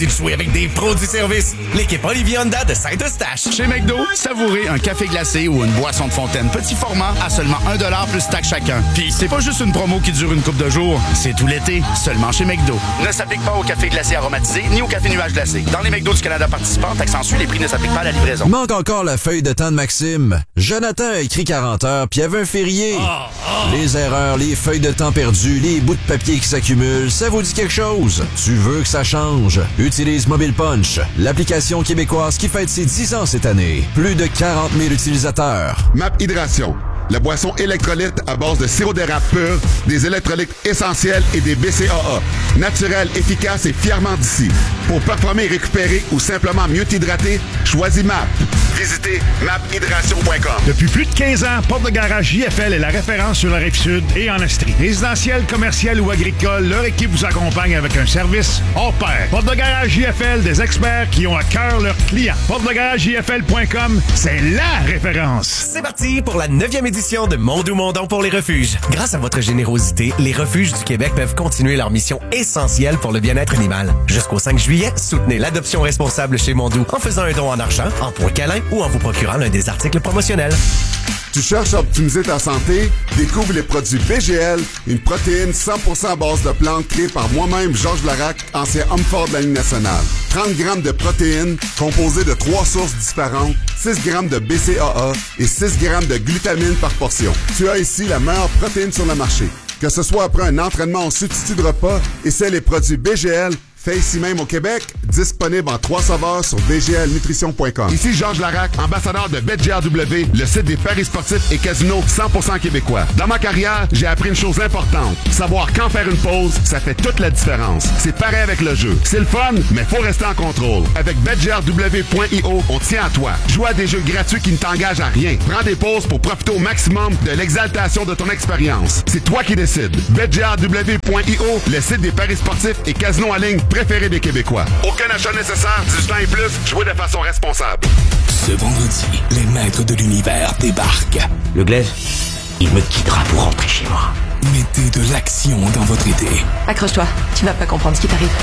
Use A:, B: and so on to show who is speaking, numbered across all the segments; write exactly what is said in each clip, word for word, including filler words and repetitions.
A: de jouer avec des pros du service. L'équipe Olivier Honda de Saint-Eustache.
B: Chez McDo, savourez un café glacé ou une boisson de fontaine petit format à seulement un dollar plus taxe chacun. Puis c'est pas juste une promo qui dure une couple de jours, c'est tout l'été, seulement chez McDo. Ne s'applique pas au café glacé aromatisé ni au café nuage glacé. Dans les McDo du Canada participants, taxe en sus, les prix ne s'appliquent pas à la livraison.
C: Manque encore la feuille de temps de Maxime. Jonathan a écrit quarante heures puis avait un férié. Oh, oh. Les erreurs, les feuilles de temps perdues, les bouts de papier qui s'accumulent, ça vous dit quelque chose? Tu veux que ça change? Utilise Mobile Punch, l'application québécoise qui fête ses dix ans cette année. Plus de quarante mille utilisateurs.
D: Map Hydration, la boisson électrolyte à base de sirop d'érable pur, des électrolytes essentiels et des B C A A. Naturel, efficace et fièrement d'ici. Pour performer et récupérer ou simplement mieux t'hydrater, choisis Map. Visitez map hydration point com.
E: Depuis plus de quinze ans, Porte de Garage J F L est la référence sur la Rive-Sud et en Estrie. Résidentiel, commercial ou agricole, leur équipe vous accompagne avec un service hors pair. Porte de Garage J F L, des experts qui ont à cœur leurs clients. porte de garage j f l point com, c'est la référence.
A: C'est parti pour la neuvième édition de Mondou Mondon pour les refuges. Grâce à votre générosité, les refuges du Québec peuvent continuer leur mission essentielle pour le bien-être animal. Jusqu'au cinq juillet, soutenez l'adoption responsable chez Mondou en faisant un don en argent, en points câlins ou en vous procurant l'un des articles promotionnels.
D: Tu cherches à optimiser ta santé? Découvre les produits B G L, une protéine cent pour cent à base de plantes créée par moi-même, Georges Larac, ancien homme fort de la Ligue nationale. trente grammes de protéines composées de trois sources différentes, six grammes de B C A A et six grammes de glutamine par portion. Tu as ici la meilleure protéine sur le marché. Que ce soit après un entraînement en substitut de repas, essaie les produits B G L, fait ici même au Québec, disponible en trois saveurs sur b g l nutrition point com. Ici Georges Larac, ambassadeur de BetGRW, le site des paris sportifs et casinos cent pour cent québécois. Dans ma carrière, j'ai appris une chose importante. Savoir quand faire une pause, ça fait toute la différence. C'est pareil avec le jeu. C'est le fun, mais faut rester en contrôle. Avec bet g r w point i o, on tient à toi. Joue à des jeux gratuits qui ne t'engagent à rien. Prends des pauses pour profiter au maximum de l'exaltation de ton expérience. C'est toi qui décides. bet g r w point i o, le site des paris sportifs et casinos en ligne préféré des Québécois. Aucun achat nécessaire, dix-huit ans et plus, jouez de façon responsable.
F: Ce vendredi, les maîtres de l'univers débarquent.
G: Le glaive, il me quittera pour rentrer chez moi.
F: Mettez de l'action dans votre été.
H: Accroche-toi, tu vas pas comprendre ce qui t'arrive.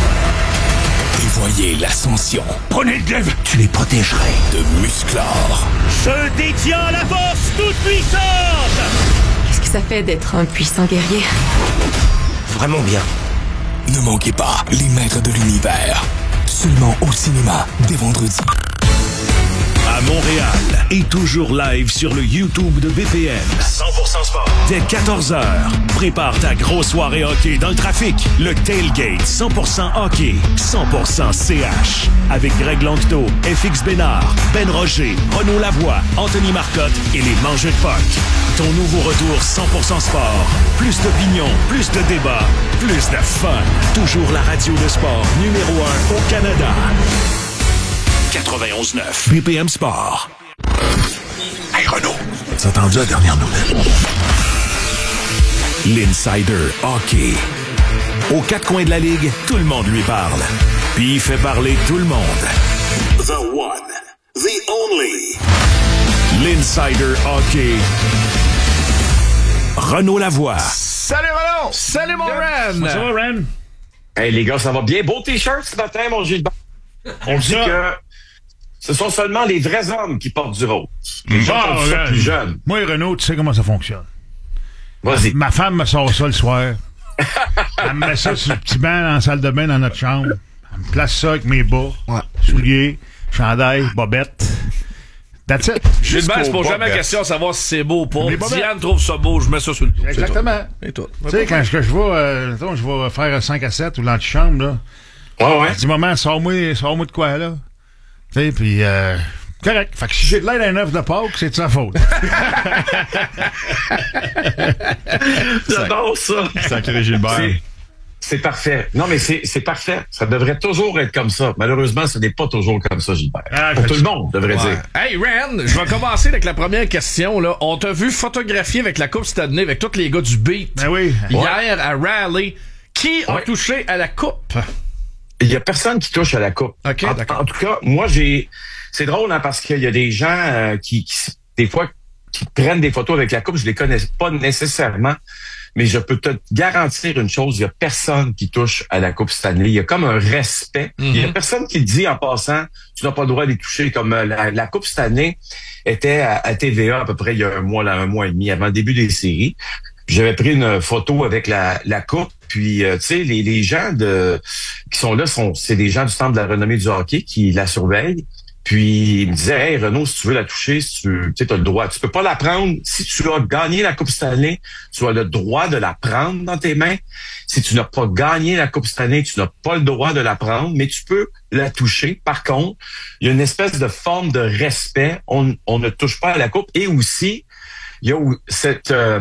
F: Et voyez l'ascension.
G: Prenez le glaive, tu les protégerais.
F: De Musclor.
I: Je détiens la force toute puissante.
H: Qu'est-ce que ça fait d'être un puissant guerrier?
G: Vraiment bien.
F: Ne manquez pas les maîtres de l'univers. Seulement au cinéma dès vendredi.
I: À Montréal et toujours live sur le YouTube de B P M.
J: cent pour cent sport.
I: Dès quatorze heures, prépare ta grosse soirée hockey dans le trafic. Le Tailgate cent pour cent hockey, cent pour cent C H. Avec Greg Langto, F X Bénard, Ben Roger, Renaud Lavoie, Anthony Marcotte et les Mangeux de Puck. Ton nouveau retour cent pour cent sport. Plus d'opinion, plus de débats, plus de fun. Toujours la radio de sport numéro un au Canada. quatre-vingt-onze neuf B P M Sport.
F: Hey Renaud, as entendu la dernière nouvelle?
I: L'Insider Hockey. Aux quatre coins de la Ligue, tout le monde lui parle. Puis il fait parler tout le monde.
J: The one, the only.
I: L'Insider Hockey. Renaud Lavoie.
K: Salut Renaud! Salut mon Ren!
E: Ça va, Ren?
K: Hey les gars, ça va bien? Beau t-shirt ce matin, mon Gilles. On dit que ce sont seulement les vrais hommes qui portent du rose. Les gens
E: ah,
K: sont
E: ouais.
K: plus jeunes.
E: Moi, Renaud, tu sais comment ça fonctionne.
K: Vas-y.
E: Ma femme me sort ça le soir. Elle me met ça sur le petit banc dans la salle de bain dans notre chambre. Elle me place ça avec mes bas, ouais. souliers, chandail, bobette. That's it.
L: Gilbert, je pose jamais la question de savoir si c'est beau ou pas. Diane trouve ça beau, je mets ça sur le dos.
E: Exactement.
L: Et toi?
E: Tu sais, quand je, je vais, euh, attends, je vais faire cinq à sept ou l'antichambre, là.
K: Ouais, ouais.
E: Je dis, maman, sors-moi, sors-moi de quoi, là? Tu sais, puis, euh, correct. Fait que si j'ai de l'aide à un œuf de Pâques, c'est de sa faute.
K: J'adore ça.
L: Sacré Gilbert.
K: C'est, c'est parfait. Non, mais c'est, c'est parfait. Ça devrait toujours être comme ça. Malheureusement, ce n'est pas toujours comme ça, Gilbert. Ah, Pour tout le monde, devrait ouais. dire.
L: Hey, Ren, je vais commencer avec la première question, là. On t'a vu photographier avec la Coupe Stanley, avec tous les gars du beat.
E: Ben oui.
L: Hier,
K: ouais.
L: à Raleigh. Qui a
K: ouais.
L: touché à la Coupe?
K: Il y a personne qui touche à la coupe.
L: Okay,
K: en,
L: d'accord.
K: en tout cas, moi, j'ai... C'est drôle, hein, parce qu'il y a des gens euh, qui, qui, des fois, qui prennent des photos avec la coupe. Je les connais pas nécessairement. mais je peux te garantir une chose, il y a personne qui touche à la Coupe Stanley. Il y a comme un respect. Mm-hmm. Il y a personne qui le dit en passant, tu n'as pas le droit d'y toucher. Comme euh, la, la Coupe Stanley était à, à T V A à peu près il y a un mois, là, un mois et demi, avant le début des séries. J'avais pris une photo avec la, la coupe, puis euh, tu sais, les, les gens de qui sont là, sont c'est des gens du Temple de la renommée du hockey qui la surveillent. Puis il me disait, hey Renaud, si tu veux la toucher, si tu tu as le droit. Tu peux pas la prendre. Si tu as gagné la Coupe Stanley, tu as le droit de la prendre dans tes mains. Si tu n'as pas gagné la Coupe Stanley, tu n'as pas le droit de la prendre, mais tu peux la toucher. Par contre, il y a une espèce de forme de respect. On, on ne touche pas à la coupe. Et aussi, il y a cette, euh,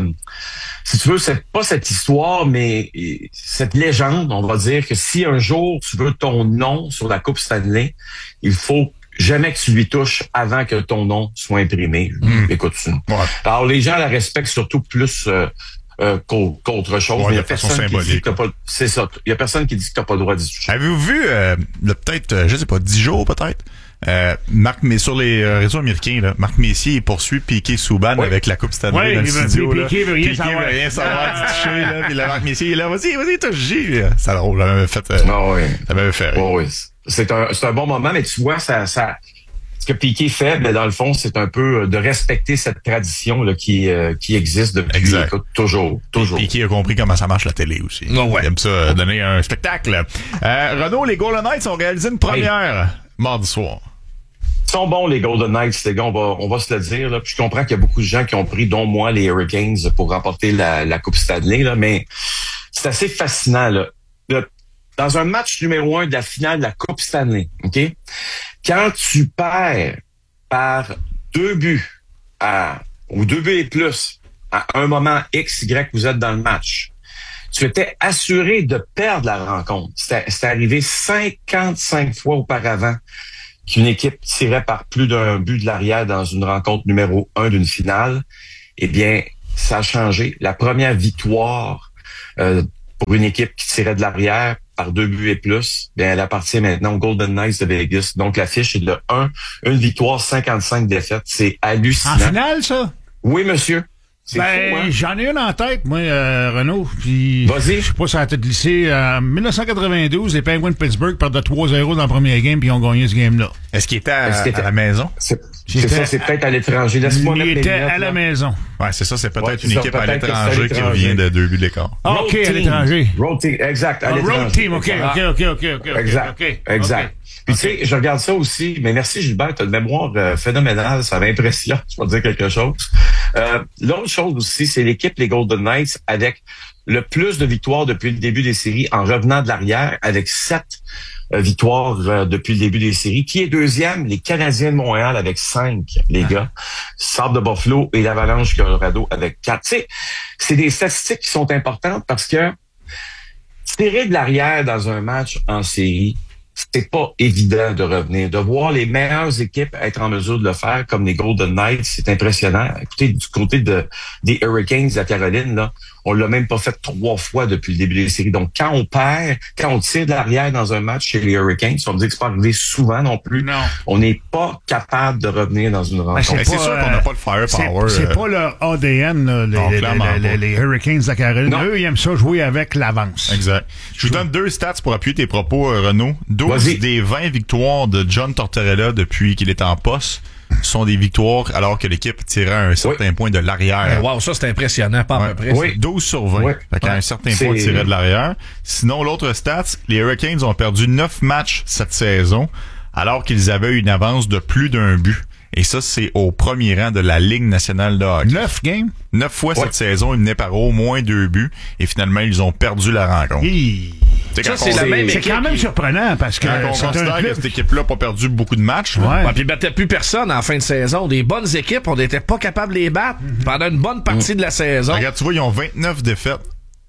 K: si tu veux, c'est pas cette histoire, mais cette légende, on va dire que si un jour tu veux ton nom sur la Coupe Stanley, il faut jamais que tu lui touches avant que ton nom soit imprimé. Mmh. Écoute ça. Ouais. Alors les gens la respectent surtout plus euh, euh, qu'autre chose. Ouais, mais il y a personne qui dit que t'as pas. C'est ça. Il y a personne qui dit que t'as pas le droit d'y toucher.
M: Avez-vous vu euh, le peut-être, euh, je sais pas, dix jours peut-être? Euh, Marc, mais sur les euh, réseaux américains, là, Marc Messier poursuit Piqué Souban oui. avec la Coupe Stanley
E: oui,
M: dans le studio.
E: Piqué, Piqué veut rien
M: Piqué
E: savoir.
M: veut rien savoir du toucher, là. Puis là, Marc Messier est là, vas-y, vas-y, touche J. Ça drôle, ça m'avait fait, euh,
K: oh, oui.
M: ça m'avait fait rire.
K: Oh, oui. C'est un, c'est un bon moment, mais tu vois, ça, ça, ce que Piqué fait, ben, dans le fond, c'est un peu de respecter cette tradition, là, qui, euh, qui existe depuis,
M: exact.
K: Écoute, toujours, toujours.
M: Piqué a compris comment ça marche la télé aussi.
L: Oh, ouais.
M: Il aime ça, euh, donner un spectacle. Euh, Renaud, les Golden Knights ont réalisé une première hey. mardi soir.
K: Ils sont bons, les Golden Knights, les gars, on va, on va se le dire. Là. Puis je comprends qu'il y a beaucoup de gens qui ont pris, dont moi, les Hurricanes pour remporter la, la Coupe Stanley, là, mais c'est assez fascinant. Là. Le, dans un match numéro un de la finale de la Coupe Stanley, OK? Quand tu perds par deux buts à, ou deux buts et plus à un moment X, Y, vous êtes dans le match, tu étais assuré de perdre la rencontre. C'était, c'était arrivé cinquante-cinq fois auparavant qu'une équipe tirait par plus d'un but de l'arrière dans une rencontre numéro un d'une finale. Eh bien, ça a changé. La première victoire euh, pour une équipe qui tirait de l'arrière par deux buts et plus, bien, elle appartient maintenant aux Golden Knights de Vegas. Donc, la fiche est de un, une victoire, cinquante-cinq défaites. C'est hallucinant.
E: En finale, ça?
K: Oui, monsieur. C'est
E: ben,
K: fou, hein?
E: J'en ai une en tête, moi, euh, Renaud. Puis,
K: vas-y.
E: Je sais pas si ça a été glissé. En dix-neuf cent quatre-vingt-douze, les Penguins de Pittsburgh perdent de trois zéro dans le premier game, puis ils ont gagné ce game-là.
M: Est-ce qu'il était à, Est-ce qu'il était à la maison?
K: C'est, c'est ça, c'est peut-être à l'étranger. Laisse-moi
E: il
K: mettre
E: était
K: lunettes,
E: à la
K: là.
E: maison.
M: Ouais, c'est ça, c'est peut-être
K: ouais,
M: une
K: ça,
M: équipe
K: peut-être
M: à l'étranger qui revient de deux buts d'écart.
E: Ah, OK, à l'étranger.
K: Road team, exact, à
E: ah,
K: l'étranger.
E: Road team, OK, OK, OK, OK, OK.
K: Exact,
E: okay,
K: exact.
E: Okay.
K: Puis tu sais, je regarde ça aussi, mais merci Gilbert, tu as une mémoire euh, phénoménale, ça m'impressionne, je vais te dire quelque chose. Euh, l'autre chose aussi, c'est l'équipe, les Golden Knights, avec le plus de victoires depuis le début des séries en revenant de l'arrière, avec sept euh, victoires euh, depuis le début des séries. Qui est deuxième? Les Canadiens de Montréal avec cinq, les ah. gars. Sabre de Buffalo et l'Avalanche Colorado avec quatre. Tu sais, c'est des statistiques qui sont importantes parce que tirer de l'arrière dans un match en série, c'est pas évident de revenir. De voir les meilleures équipes être en mesure de le faire, comme les Golden Knights, c'est impressionnant. Écoutez, du côté de des Hurricanes de la Caroline, là, on l'a même pas fait trois fois depuis le début des séries. Donc, quand on perd, quand on tire de l'arrière dans un match chez les Hurricanes, on me dit que c'est pas arrivé souvent non plus.
E: Non.
K: On n'est pas capable de revenir dans une rencontre.
E: Ben,
M: c'est, c'est sûr euh, qu'on n'a pas le firepower.
E: C'est, c'est pas leur A D N, là, les,
M: non,
E: les, les, les, les Hurricanes de la Caroline. Non. Eux, ils aiment ça jouer avec l'avance.
M: Exact. Je vous donne deux stats pour appuyer tes propos, Renaud. douze Vas-y. Des vingt victoires de John Tortorella depuis qu'il est en poste sont des victoires alors que l'équipe tirait à un certain oui. point de l'arrière.
L: Wow, ça c'est impressionnant, pas
M: ouais.
L: à peu près.
M: Oui. douze sur vingt. Oui. Fait qu'à ouais. un certain c'est... point, tirait de l'arrière. Sinon, l'autre stat, les Hurricanes ont perdu neuf matchs cette saison alors qu'ils avaient une avance de plus d'un but. Et ça, c'est au premier rang de la Ligue nationale de hockey.
E: Neuf games?
M: Neuf fois
E: ouais.
M: cette saison, ils menaient par au moins deux buts. Et finalement, ils ont perdu la rencontre.
E: Hi.
L: Ça, c'est, la même
E: c'est quand même qui... surprenant parce que
M: on considère que cette équipe-là n'a pas perdu beaucoup de matchs.
L: Ouais. Ouais, puis ils battaient plus personne en fin de saison. Des bonnes équipes, on n'était pas capable de les battre mm-hmm. pendant une bonne partie mm. de la saison.
M: Regarde, tu vois, ils ont vingt-neuf défaites.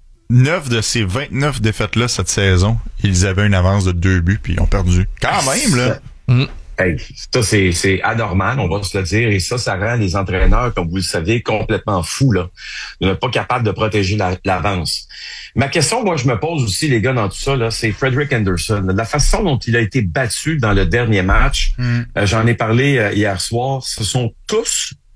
M: Neuf de ces vingt-neuf défaites-là cette saison, ils avaient une avance de deux buts puis ils ont perdu. Quand même, là.
K: Mm. Hey, ça, c'est, c'est anormal, on va se le dire. Et ça, ça rend les entraîneurs, comme vous le savez, complètement fous, là. De ne pas capables de protéger la, l'avance. Ma question, moi, je me pose aussi, les gars, dans tout ça, là, c'est Frederik Andersen. La façon dont il a été battu dans le dernier match, mm. euh, j'en ai parlé euh, hier soir, ce sont tous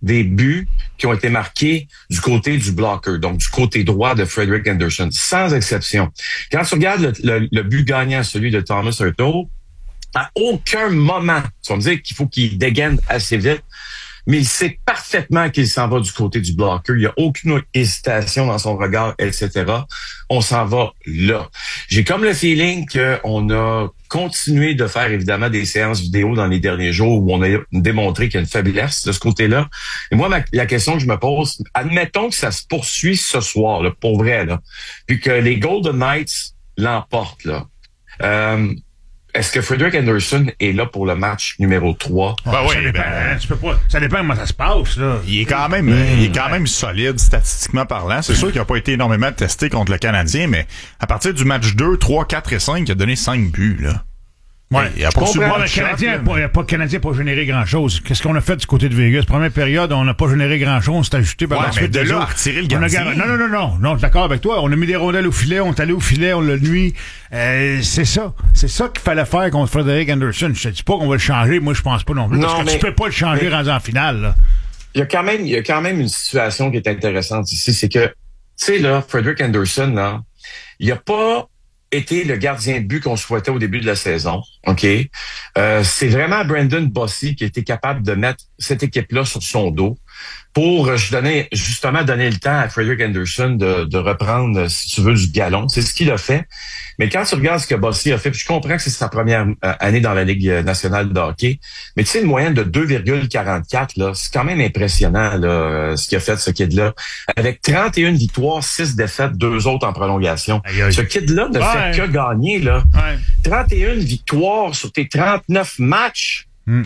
K: des buts qui ont été marqués du côté du blocker, donc du côté droit de Frederick Anderson, sans exception. Quand tu regardes le, le, le but gagnant, celui de Thomas Hurtel, à aucun moment, tu vas me dire qu'il faut qu'il dégaine assez vite, mais il sait parfaitement qu'il s'en va du côté du blocker. Il n'y a aucune hésitation dans son regard, et cetera. On s'en va là. J'ai comme le feeling qu'on a continué de faire évidemment des séances vidéo dans les derniers jours où on a démontré qu'il y a une faiblesse de ce côté-là. Et moi, ma, la question que je me pose, admettons que ça se poursuit ce soir, là, pour vrai, là, puis que les Golden Knights l'emportent, là. Euh, Est-ce que Frederick Anderson est là pour le match numéro trois?
E: Ben oui, ça dépend, ben, tu peux pas, ça dépend comment ça se passe, là.
M: Il est quand même, mmh. il est quand même solide, statistiquement parlant. C'est sûr qu'il n'a pas été énormément testé contre le Canadien, mais à partir du match deux, trois, quatre et cinq, il a donné cinq buts, là.
E: Ouais. Il a pas su le Canadien n'a pas, Canadien pas généré grand-chose. Qu'est-ce qu'on a fait du côté de Vegas? Première période, on n'a pas généré grand-chose. On s'est ajouté par
M: ouais,
E: la suite.
M: De là à retirer le gardien.
E: A... Non, non, non, non. Non, je suis d'accord avec toi. On a mis des rondelles au filet, on est allé au filet, on l'a nuit. Euh, c'est ça. C'est ça qu'il fallait faire contre Frederick Anderson. Je te dis pas qu'on va le changer. Moi, je pense pas non plus. Non, parce que mais, tu peux pas le changer mais, rendu en finale, là.
K: Il y a quand même, il y a quand même une situation qui est intéressante ici. C'est que, tu sais, là, Frederick Anderson, là, il n'y a pas été le gardien de but qu'on souhaitait au début de la saison. OK? Euh, c'est vraiment Brandon Bossy qui était capable de mettre cette équipe-là sur son dos pour je donnais, justement donner le temps à Frederick Anderson de, de reprendre, si tu veux, du galon. C'est ce qu'il a fait. Mais quand tu regardes ce que Bossy a fait, puis je comprends que c'est sa première euh, année dans la Ligue nationale de hockey, mais tu sais, une moyenne de deux virgule quarante-quatre, là, c'est quand même impressionnant, là, euh, ce qu'il a fait, ce kid-là. Avec trente et une victoires, six défaites, deux autres en prolongation. Aïe, aïe. Ce kid-là ne ouais. fait que gagner, là. Ouais. trente et une victoires sur tes trente-neuf matchs.
M: Mm.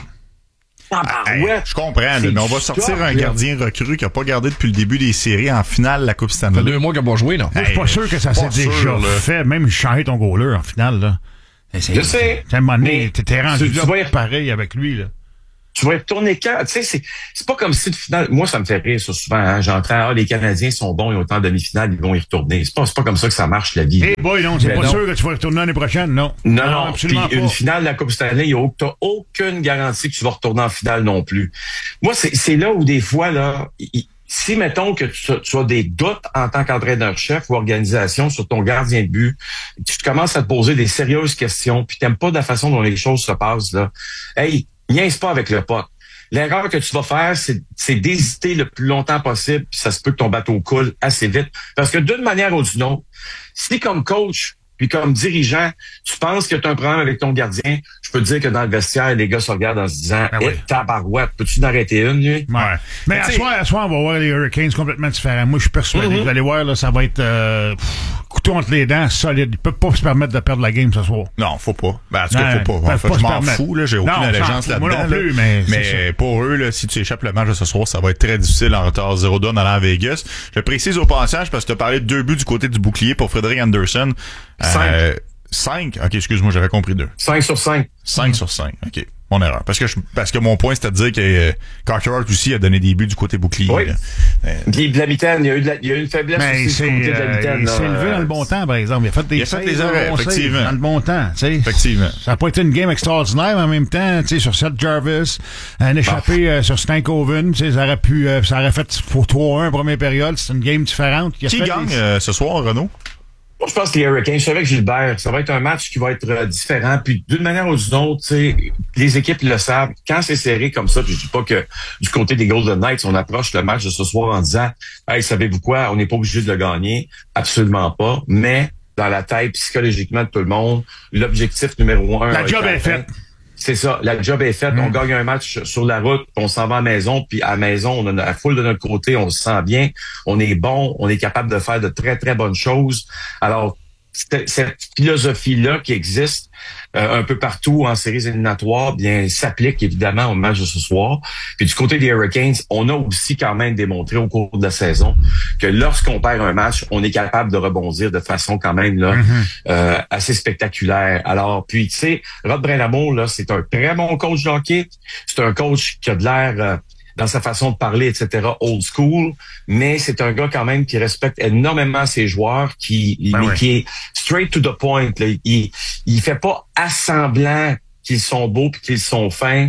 M: Ah, hey, ouais. Je comprends, là, mais on va sortir un gardien recru qui n'a pas gardé depuis le début des séries en finale de la Coupe Stanley.
L: Ça fait deux mois qu'il n'a pas joué, là.
E: Hey, je suis pas sûr que ça s'est déjà sûr, fait. Même changer ton goaler en finale, là.
K: C'est, je sais.
E: À un moment donné, t'étais rendu là tu pareil avec lui, là.
K: Tu vas y retourner quand? Tu sais, c'est, c'est pas comme si de finale. Moi, ça me fait rire, ça, souvent, hein. J'entends, ah, les Canadiens sont bons, ils ont autant de demi-finale, ils vont y retourner. C'est pas, c'est pas comme ça que ça marche, la vie.
E: Eh hey boy, non, c'est mais pas non. sûr que tu vas y retourner l'année prochaine, non.
K: Non, non, non absolument puis pas. Une finale de la Coupe Stanley, il t'as aucune garantie que tu vas retourner en finale non plus. Moi, c'est, c'est là où des fois, là, il, si, mettons, que tu, tu as des doutes en tant qu'entraîneur-chef ou organisation sur ton gardien de but, tu commences à te poser des sérieuses questions, puis t'aimes pas de la façon dont les choses se passent, là. Hey, niaise pas avec le pote. L'erreur que tu vas faire, c'est, c'est d'hésiter le plus longtemps possible, puis ça se peut que ton bateau coule assez vite. Parce que d'une manière ou d'une autre, si comme coach, puis comme dirigeant, tu penses que tu as un problème avec ton gardien, je peux te dire que dans le vestiaire, les gars se regardent en se disant ah, « Eh, oui. tabarouette, peux-tu en arrêter une, lui? »
E: Ouais. Mais à soir, à soir, on va voir les Hurricanes complètement différents. Moi, je suis persuadé. Mm-hmm. Vous allez voir, là, ça va être euh, pff, couteau entre les dents, solide. Ils peuvent pas se permettre de perdre la game ce soir.
M: Non, faut pas. Ben, en tout cas, faut pas. En fait, je m'en fous, là. J'ai aucune non, allégeance là-dedans.
E: Moi non plus, mais,
M: mais pour eux, là, si tu échappes le match de ce soir, ça va être très difficile en retard zéro deux en allant à Vegas. Je précise au passage parce que tu as parlé de deux buts du côté du bouclier pour Frederick Anderson.
K: Cinq.
M: Euh, cinq? Ok, excuse-moi, j'avais compris deux.
K: cinq sur cinq.
M: cinq mmh. sur cinq, ok. Mon erreur. Parce que je, parce que mon point, c'est à dire que euh, Carteret aussi a donné des buts du côté bouclier.
K: Oui. Euh, Puis de la mitaine, il y a eu de la, il y a eu une faiblesse
E: mais
K: aussi du côté de la mitaine.
E: Il s'est levé dans le bon temps, par exemple. Il a fait des
M: il a fait des arrêts, effectivement.
E: Dans le bon temps, tu sais.
M: Effectivement.
E: Ça n'a pas été une game extraordinaire, mais en même temps, tu sais, sur Seth Jarvis, un échappé euh, sur Stankoven, tu sais, ça aurait pu, euh, ça aurait fait pour trois un première période. C'est une game différente.
M: Qui, qui gagne des... euh, ce soir, Renaud?
K: Moi, je pense que les Hurricanes, je suis avec Gilbert, ça va être un match qui va être euh, différent. Puis d'une manière ou d'une autre, tu sais, les équipes le savent. Quand c'est serré comme ça, puis je dis pas que du côté des Golden Knights, on approche le match de ce soir en disant « Hey, savez-vous quoi? On n'est pas obligé de le gagner. » Absolument pas. Mais dans la tête, psychologiquement de tout le monde, l'objectif numéro un...
E: La job est faite.
K: C'est ça, la job est faite. Mmh. On gagne un match sur la route, on s'en va à la maison, puis à la maison, on a la foule de notre côté, on se sent bien, on est bon, on est capable de faire de très, très bonnes choses. Alors, cette philosophie-là qui existe euh, un peu partout en séries éliminatoires, bien, s'applique évidemment au match de ce soir. Puis du côté des Hurricanes, on a aussi quand même démontré au cours de la saison que lorsqu'on perd un match, on est capable de rebondir de façon quand même là mm-hmm. euh, assez spectaculaire. Alors, puis tu sais, Rod Brind'Amour, là, c'est un très bon coach de hockey. C'est un coach qui a de l'air euh, dans sa façon de parler, et cetera, old school, mais c'est un gars quand même qui respecte énormément ses joueurs, qui, ben oui. qui est straight to the point. Là. Il, il fait pas assemblant qu'ils sont beaux puis qu'ils sont fins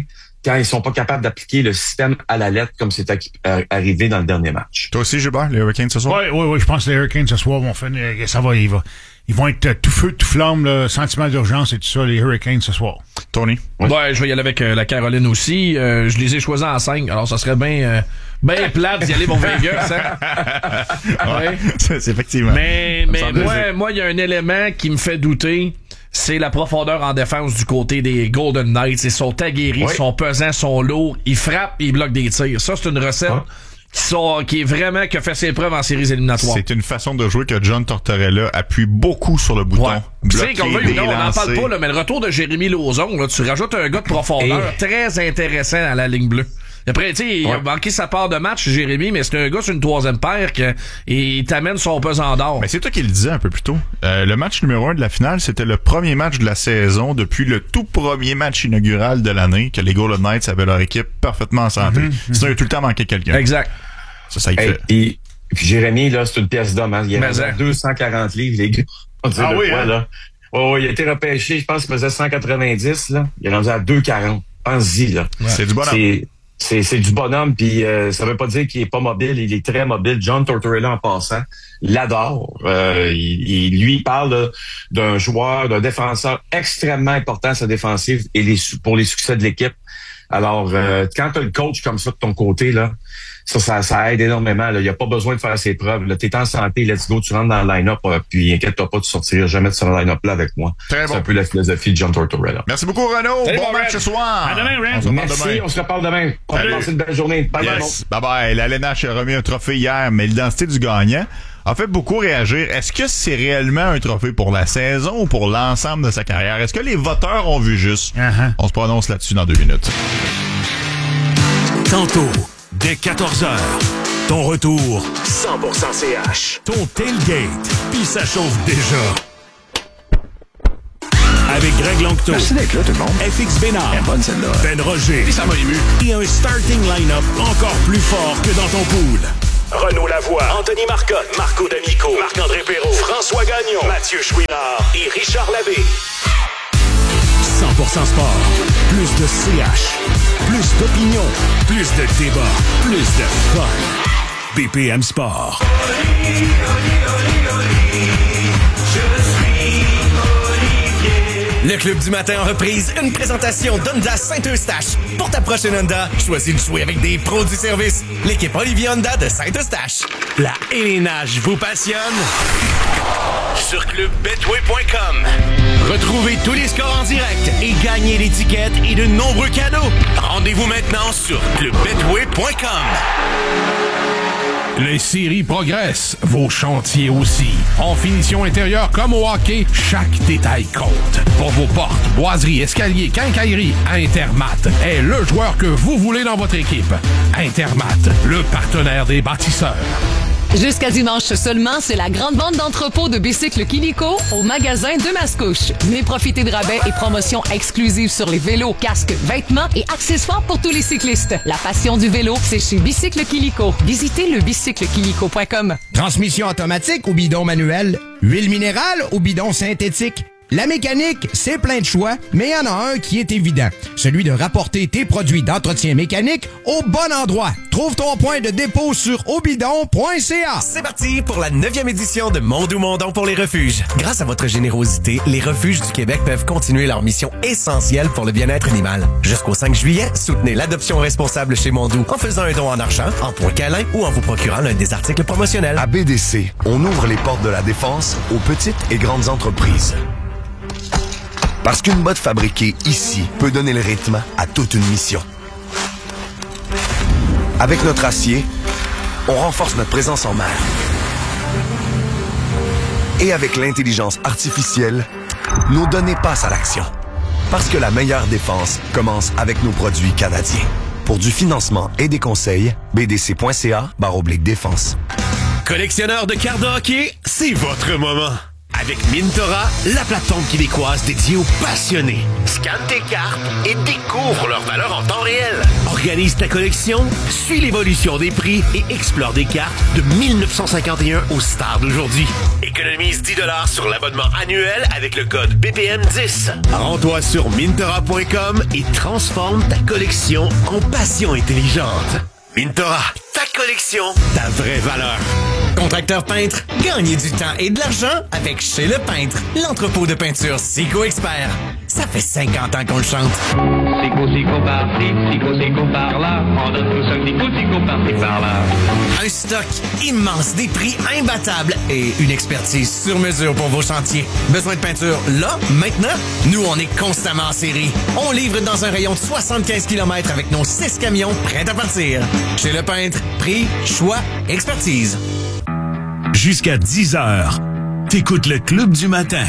K: quand ils sont pas capables d'appliquer le système à la lettre comme c'est arrivé dans le dernier match.
M: Toi aussi, Gilbert, les Hurricanes ce soir?
E: Oui, oui, oui, je pense que les Hurricanes ce soir vont finir, ça va, ils vont, ils vont être tout feu, tout flamme, là, sentiment d'urgence et tout ça, les Hurricanes ce soir.
M: Tony?
L: Oui. Ouais, je vais y aller avec euh, la Caroline aussi. Euh, je les ai choisis en cinq, alors ça serait bien euh, ben plate d'y aller pour Vegas, hein?
M: Ouais, c'est, c'est effectivement.
L: Mais, mais moi, moi, il y a un élément qui me fait douter. C'est la profondeur en défense du côté des Golden Knights. Ils sont aguerris, oui. sont pesants, sont lourds. Ils frappent, ils bloquent des tirs. Ça, c'est une recette ah. qui, sont, qui est vraiment qui a fait ses preuves en séries éliminatoires.
M: C'est une façon de jouer que John Tortorella appuie beaucoup sur le bouton. Ouais.
L: Tu sais, comme là, on n'en parle pas, là, mais le retour de Jérémy Lauzon, là, tu rajoutes un gars de profondeur Et... très intéressant à la ligne bleue. Après, tu sais, il a manqué sa part de match, Jérémy, mais c'est un gars sur une troisième paire que, et il t'amène son pesant d'or.
M: Mais c'est toi qui le disais un peu plus tôt. Euh, le match numéro un de la finale, c'était le premier match de la saison depuis le tout premier match inaugural de l'année que les Golden Knights avaient leur équipe parfaitement en santé. Mm-hmm. Sinon, il a tout le temps manqué quelqu'un.
L: Exact.
M: Ça, ça y
K: hey,
M: fait.
K: Et puis Jérémy, là, c'est une pièce d'homme. Hein. Il a deux cent quarante livres, les gars. On dit
M: ah oui,
K: quoi,
M: hein?
K: là. Oh, il a été repêché, je pense qu'il faisait cent quatre-vingt-dix, là. Il est rendu à deux cent quarante. Pense-y, là.
M: Ouais. C'est du bonhomme.
K: C'est... C'est, c'est du bonhomme, puis euh, ça veut pas dire qu'il est pas mobile, il est très mobile. John Tortorella, en passant, l'adore. Euh, il, il, lui, il parle là, d'un joueur, d'un défenseur extrêmement important à sa défensive et les, pour les succès de l'équipe. Alors, euh, quand tu as le coach comme ça de ton côté, là, ça, ça, ça aide énormément. Il n'y a pas besoin de faire ses preuves. Tu es en santé, let's go, tu rentres dans le line-up, euh, puis inquiète-toi pas, tu sortiras jamais de ce line-up-là avec moi.
M: Très
K: c'est
M: bon.
K: un peu la philosophie de John Tortorella.
M: Merci beaucoup, Renaud.
K: Salut,
M: bon match
K: Red.
M: ce soir.
K: À demain, Red.
M: On se
K: Merci,
M: demain.
K: on se reparle demain. On va passer une belle journée. Bye,
M: yes. bye. Bye-bye. La L N H a remis un trophée hier, mais l'identité du gagnant a fait beaucoup réagir. Est-ce que c'est réellement un trophée pour la saison ou pour l'ensemble de sa carrière? Est-ce que les voteurs ont vu juste? Uh-huh. On se prononce là-dessus dans deux minutes.
I: Tantôt, dès quatorze heures, ton retour cent pour cent C H. Ton tailgate, puis ça chauffe déjà. Avec Greg Langto.
N: Merci d'être là, tout le monde.
I: F X Bénard.
N: Elle est bonne, celle-là.
I: Ben Roger.
N: Et ça m'a ému.
I: Et un starting line-up encore plus fort que dans ton pool. Renaud Lavoie, Anthony Marcotte, Marco D'Amico, Marc-André Perrault, François Gagnon, Mathieu Chouinard et Richard Labbé. cent pour cent sport. Plus de C H. Plus d'opinion. Plus de débat. Plus de fun. B P M Sport. Oli, oli, oli, oli. Je suis Olivier.
A: Le Club du matin en reprise, une présentation d'Honda Saint-Eustache. Pour ta prochaine Honda, choisis de jouer avec des pros du service. L'équipe Olivier Honda de Saint-Eustache. La élénage vous passionne? Sur club betway point com. Retrouvez tous les scores en direct et gagnez l'étiquette et de nombreux cadeaux. Rendez-vous maintenant sur club betway point com.
O: Les séries progressent, vos chantiers aussi. En finition intérieure comme au hockey, chaque détail compte. Pour vos portes, boiseries, escaliers, quincailleries, Intermat est le joueur que vous voulez dans votre équipe. Intermat, le partenaire des bâtisseurs.
P: Jusqu'à dimanche seulement, c'est la grande vente d'entrepôt de bicycles Kilico au magasin de Mascouche. Venez profiter de rabais et promotions exclusives sur les vélos, casques, vêtements et accessoires pour tous les cyclistes. La passion du vélo, c'est chez Bicycle Kilico. Visitez le bicycle kilico point com.
Q: Transmission automatique ou bidon manuel? Huile minérale ou bidon synthétique? La mécanique, c'est plein de choix, mais il y en a un qui est évident. Celui de rapporter tes produits d'entretien mécanique au bon endroit. Trouve ton point de dépôt sur obidon point c a.
A: C'est parti pour la neuvième édition de Mondou Mondon pour les refuges. Grâce à votre générosité, les refuges du Québec peuvent continuer leur mission essentielle pour le bien-être animal. Jusqu'au cinq juillet, soutenez l'adoption responsable chez Mondou en faisant un don en argent, en points câlins ou en vous procurant l'un des articles promotionnels.
R: À B D C, on ouvre les portes de la défense aux petites et grandes entreprises. Parce qu'une botte fabriquée ici peut donner le rythme à toute une mission. Avec notre acier, on renforce notre présence en mer. Et avec l'intelligence artificielle, nos données passent à l'action. Parce que la meilleure défense commence avec nos produits canadiens. Pour du financement et des conseils, b d c point c a barre oblique défense.
A: Collectionneur de cartes de hockey, c'est votre moment. Avec Mintora, la plateforme québécoise dédiée aux passionnés. Scanne tes cartes et découvre leur valeur en temps réel.
N: Organise ta collection, suis l'évolution des prix et explore des cartes de mille neuf cent cinquante et un aux stars d'aujourd'hui. Économise dix dollars sur l'abonnement annuel avec le code B P M dix. Rends-toi sur Mintora point com et transforme ta collection en passion intelligente. Mintora, ta collection, ta vraie valeur.
A: Contracteur peintre, gagnez du temps et de l'argent avec Chez Le Peintre, l'entrepôt de peinture Sico Expert. Ça fait cinquante ans qu'on le chante.
S: Sico, Sico, par-ci, Sico, Sico, par-là. On donne tous un Sico, Sico, par-ci, par-là.
A: Un stock immense, des prix imbattables et une expertise sur mesure pour vos chantiers. Besoin de peinture là, maintenant? Nous, on est constamment en série. On livre dans un rayon de soixante-quinze kilomètres avec nos six camions prêts à partir. Chez Le Peintre, prix, choix, expertise.
I: Jusqu'à dix heures, t'écoutes le Club du matin.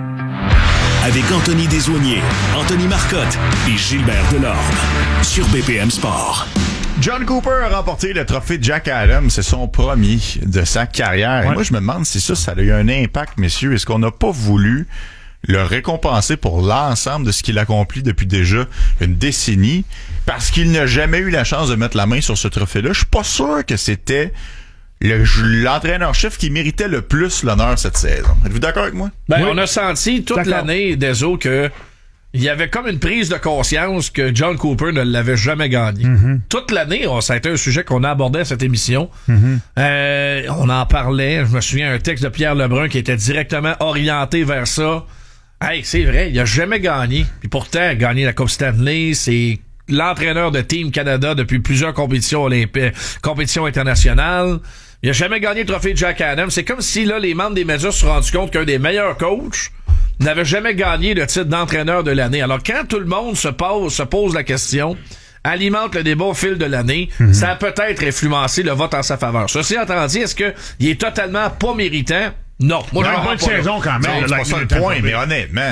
I: Avec Anthony Desaulniers, Anthony Marcotte et Gilbert Delorme sur B P M Sport.
M: John Cooper a remporté le trophée Jack Adams. C'est son premier de sa carrière. Ouais. Et moi, je me demande si ça, ça a eu un impact, messieurs. Est-ce qu'on n'a pas voulu le récompenser pour l'ensemble de ce qu'il accomplit depuis déjà une décennie? Parce qu'il n'a jamais eu la chance de mettre la main sur ce trophée-là. Je suis pas sûr que c'était le, l'entraîneur-chef qui méritait le plus l'honneur cette saison. Êtes-vous d'accord avec moi?
L: Ben,
M: oui.
L: On a senti toute d'accord. l'année, Deso, que il y avait comme une prise de conscience que John Cooper ne l'avait jamais gagné. Mm-hmm. Toute l'année, oh, ça a été un sujet qu'on a abordé à cette émission. Mm-hmm. Euh, on en parlait. Je me souviens un texte de Pierre Lebrun qui était directement orienté vers ça. Hey, c'est vrai, il a jamais gagné. Puis pourtant, gagner la Coupe Stanley, c'est l'entraîneur de Team Canada depuis plusieurs compétitions olympiques, compétitions internationales. Il a jamais gagné le trophée de Jack Adams. C'est comme si là les membres des médias se sont rendus compte qu'un des meilleurs coachs n'avait jamais gagné le titre d'entraîneur de l'année. Alors quand tout le monde se pose, se pose la question, alimente le débat au fil de l'année, mm-hmm. ça a peut-être influencé le vote en sa faveur. Ceci étant dit, est-ce que il est totalement pas méritant? Non. Moi,
E: je pas de saison quand même.
M: C'est pas ça le point, mais honnêtement,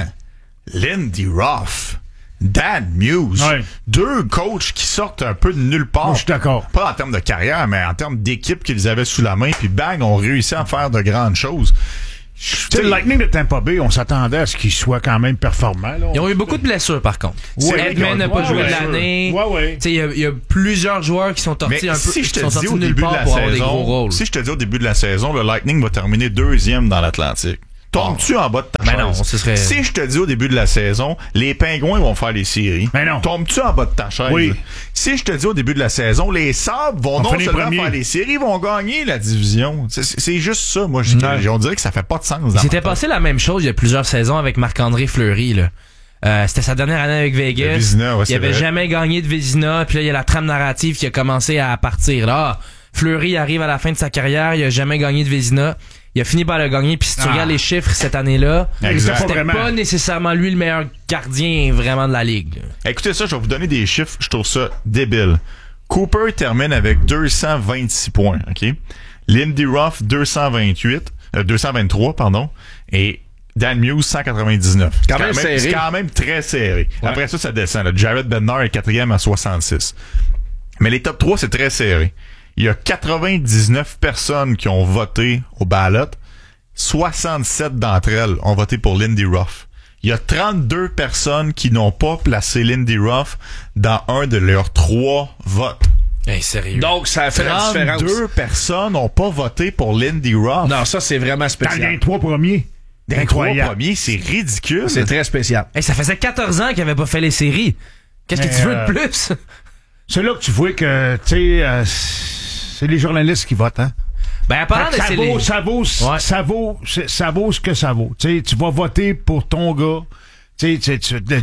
M: Lindy Ruff, Dan Muse, ouais. deux coachs qui sortent un peu de nulle part.
E: Moi, je suis d'accord.
M: Pas en termes de carrière, mais en termes d'équipe qu'ils avaient sous la main, puis bang, ont réussi à faire de grandes choses.
E: C'est le Lightning de Tampa Bay, on s'attendait à ce qu'il soit quand même performant. Là.
T: Ils ont eu beaucoup de blessures, par contre. Ouais, Edman n'a pas ouais, joué ouais, de l'année.
E: Ouais, ouais.
T: Il y, y a plusieurs joueurs qui sont sortis
M: mais
T: un peu
M: si je te
T: qui sont
M: dis au début de la saison, si je te dis au début de la saison, le Lightning va terminer deuxième dans l'Atlantique. Tombes-tu en bas de ta
T: ben
M: chaise?
T: Non, ce serait...
M: Si je te dis au début de la saison, les Pingouins vont faire les séries.
E: Ben non.
M: Tombes-tu en bas de ta chaise?
E: Oui.
M: Si je te dis au début de la saison, les Sabres vont on non seulement premiers. faire les séries, ils vont gagner la division. C'est, c'est juste ça. Moi, je, ouais. on dirait que ça fait pas de sens.
T: Il s'était passé la même chose il y a plusieurs saisons avec Marc-André Fleury, là. Euh, c'était sa dernière année avec Vegas.
M: Vézina, ouais,
T: il avait
M: vrai.
T: jamais gagné de Vézina. Puis là, il y a la trame narrative qui a commencé à partir. Là, Fleury arrive à la fin de sa carrière, il a jamais gagné de Vézina. Il a fini par le gagner, puis si tu ah. regardes les chiffres cette année-là,
M: exact.
T: c'était pas, pas nécessairement lui le meilleur gardien vraiment de la ligue. Là.
M: Écoutez ça, je vais vous donner des chiffres, je trouve ça débile. Cooper termine avec deux cent vingt-six points, OK? Lindy Ruff, deux cent vingt-huit, euh, deux cent vingt-trois, pardon, et Dan Muse, cent quatre-vingt-dix-neuf. C'est quand, quand, même, serré. C'est quand même très serré. Ouais. Après ça, ça descend. Là. Jared Bednar est quatrième à soixante-six. Mais les top trois, c'est très serré. Il y a quatre-vingt-dix-neuf personnes qui ont voté au ballot. soixante-sept d'entre elles ont voté pour Lindy Ruff. Il y a trente-deux personnes qui n'ont pas placé Lindy Ruff dans un de leurs trois votes.
T: Hey, sérieux.
L: Donc, ça a fait la différence.
M: trente-deux personnes n'ont pas voté pour Lindy Ruff.
L: Non, ça, c'est vraiment spécial.
E: Dans les trois premiers.
M: Dans les trois premiers, c'est ridicule.
L: C'est très spécial.
T: Hey, ça faisait quatorze ans qu'il n'avait pas fait les séries. Qu'est-ce Mais que tu veux euh, de plus?
E: C'est là que tu vois que, tu sais... Euh, c'est les journalistes qui votent, hein?
T: Ben, parlant de
E: ça,
T: vaut,
E: les... ça vaut, ouais. ça vaut, ça vaut ce que ça vaut. Tu sais, tu vas voter pour ton gars. Tu sais,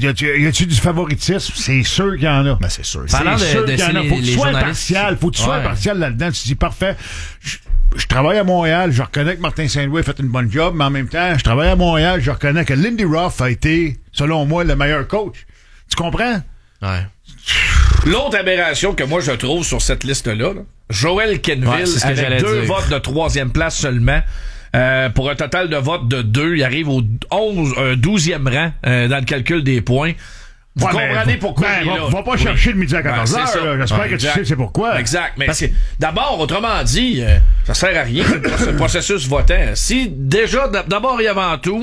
E: y a-tu du favoritisme? C'est sûr qu'il y en a.
M: Ben, c'est sûr.
E: C'est
T: parlant
E: sûr
T: de, de
E: qu'il y en a. Faut que tu sois impartial. Faut que tu sois
T: ouais.
E: impartial là-dedans. Tu te dis, parfait. Je, je travaille à Montréal. Je reconnais que Martin Saint-Louis a fait une bonne job, mais en même temps, je travaille à Montréal. Je reconnais que Lindy Ruff a été, selon moi, le meilleur coach. Tu comprends?
T: Ouais.
L: L'autre aberration que moi je trouve sur cette liste-là, là, Joel Kenville,
T: ouais,
L: avec deux
T: dire.
L: votes de troisième place seulement, euh, pour un total de votes de deux, il arrive au onze, euh, douzième rang euh, dans le calcul des points. Vous
E: ouais,
L: comprenez pourquoi
E: ben,
L: il est
E: va,
L: là.
E: va pas chercher oui. le midi à quatorze heures. Ben, j'espère ouais, que exact. tu sais c'est pourquoi.
L: Exact. Mais Parce... c'est, d'abord, autrement dit, euh, ça sert à rien, ce processus votant. Si déjà, d'abord et avant tout,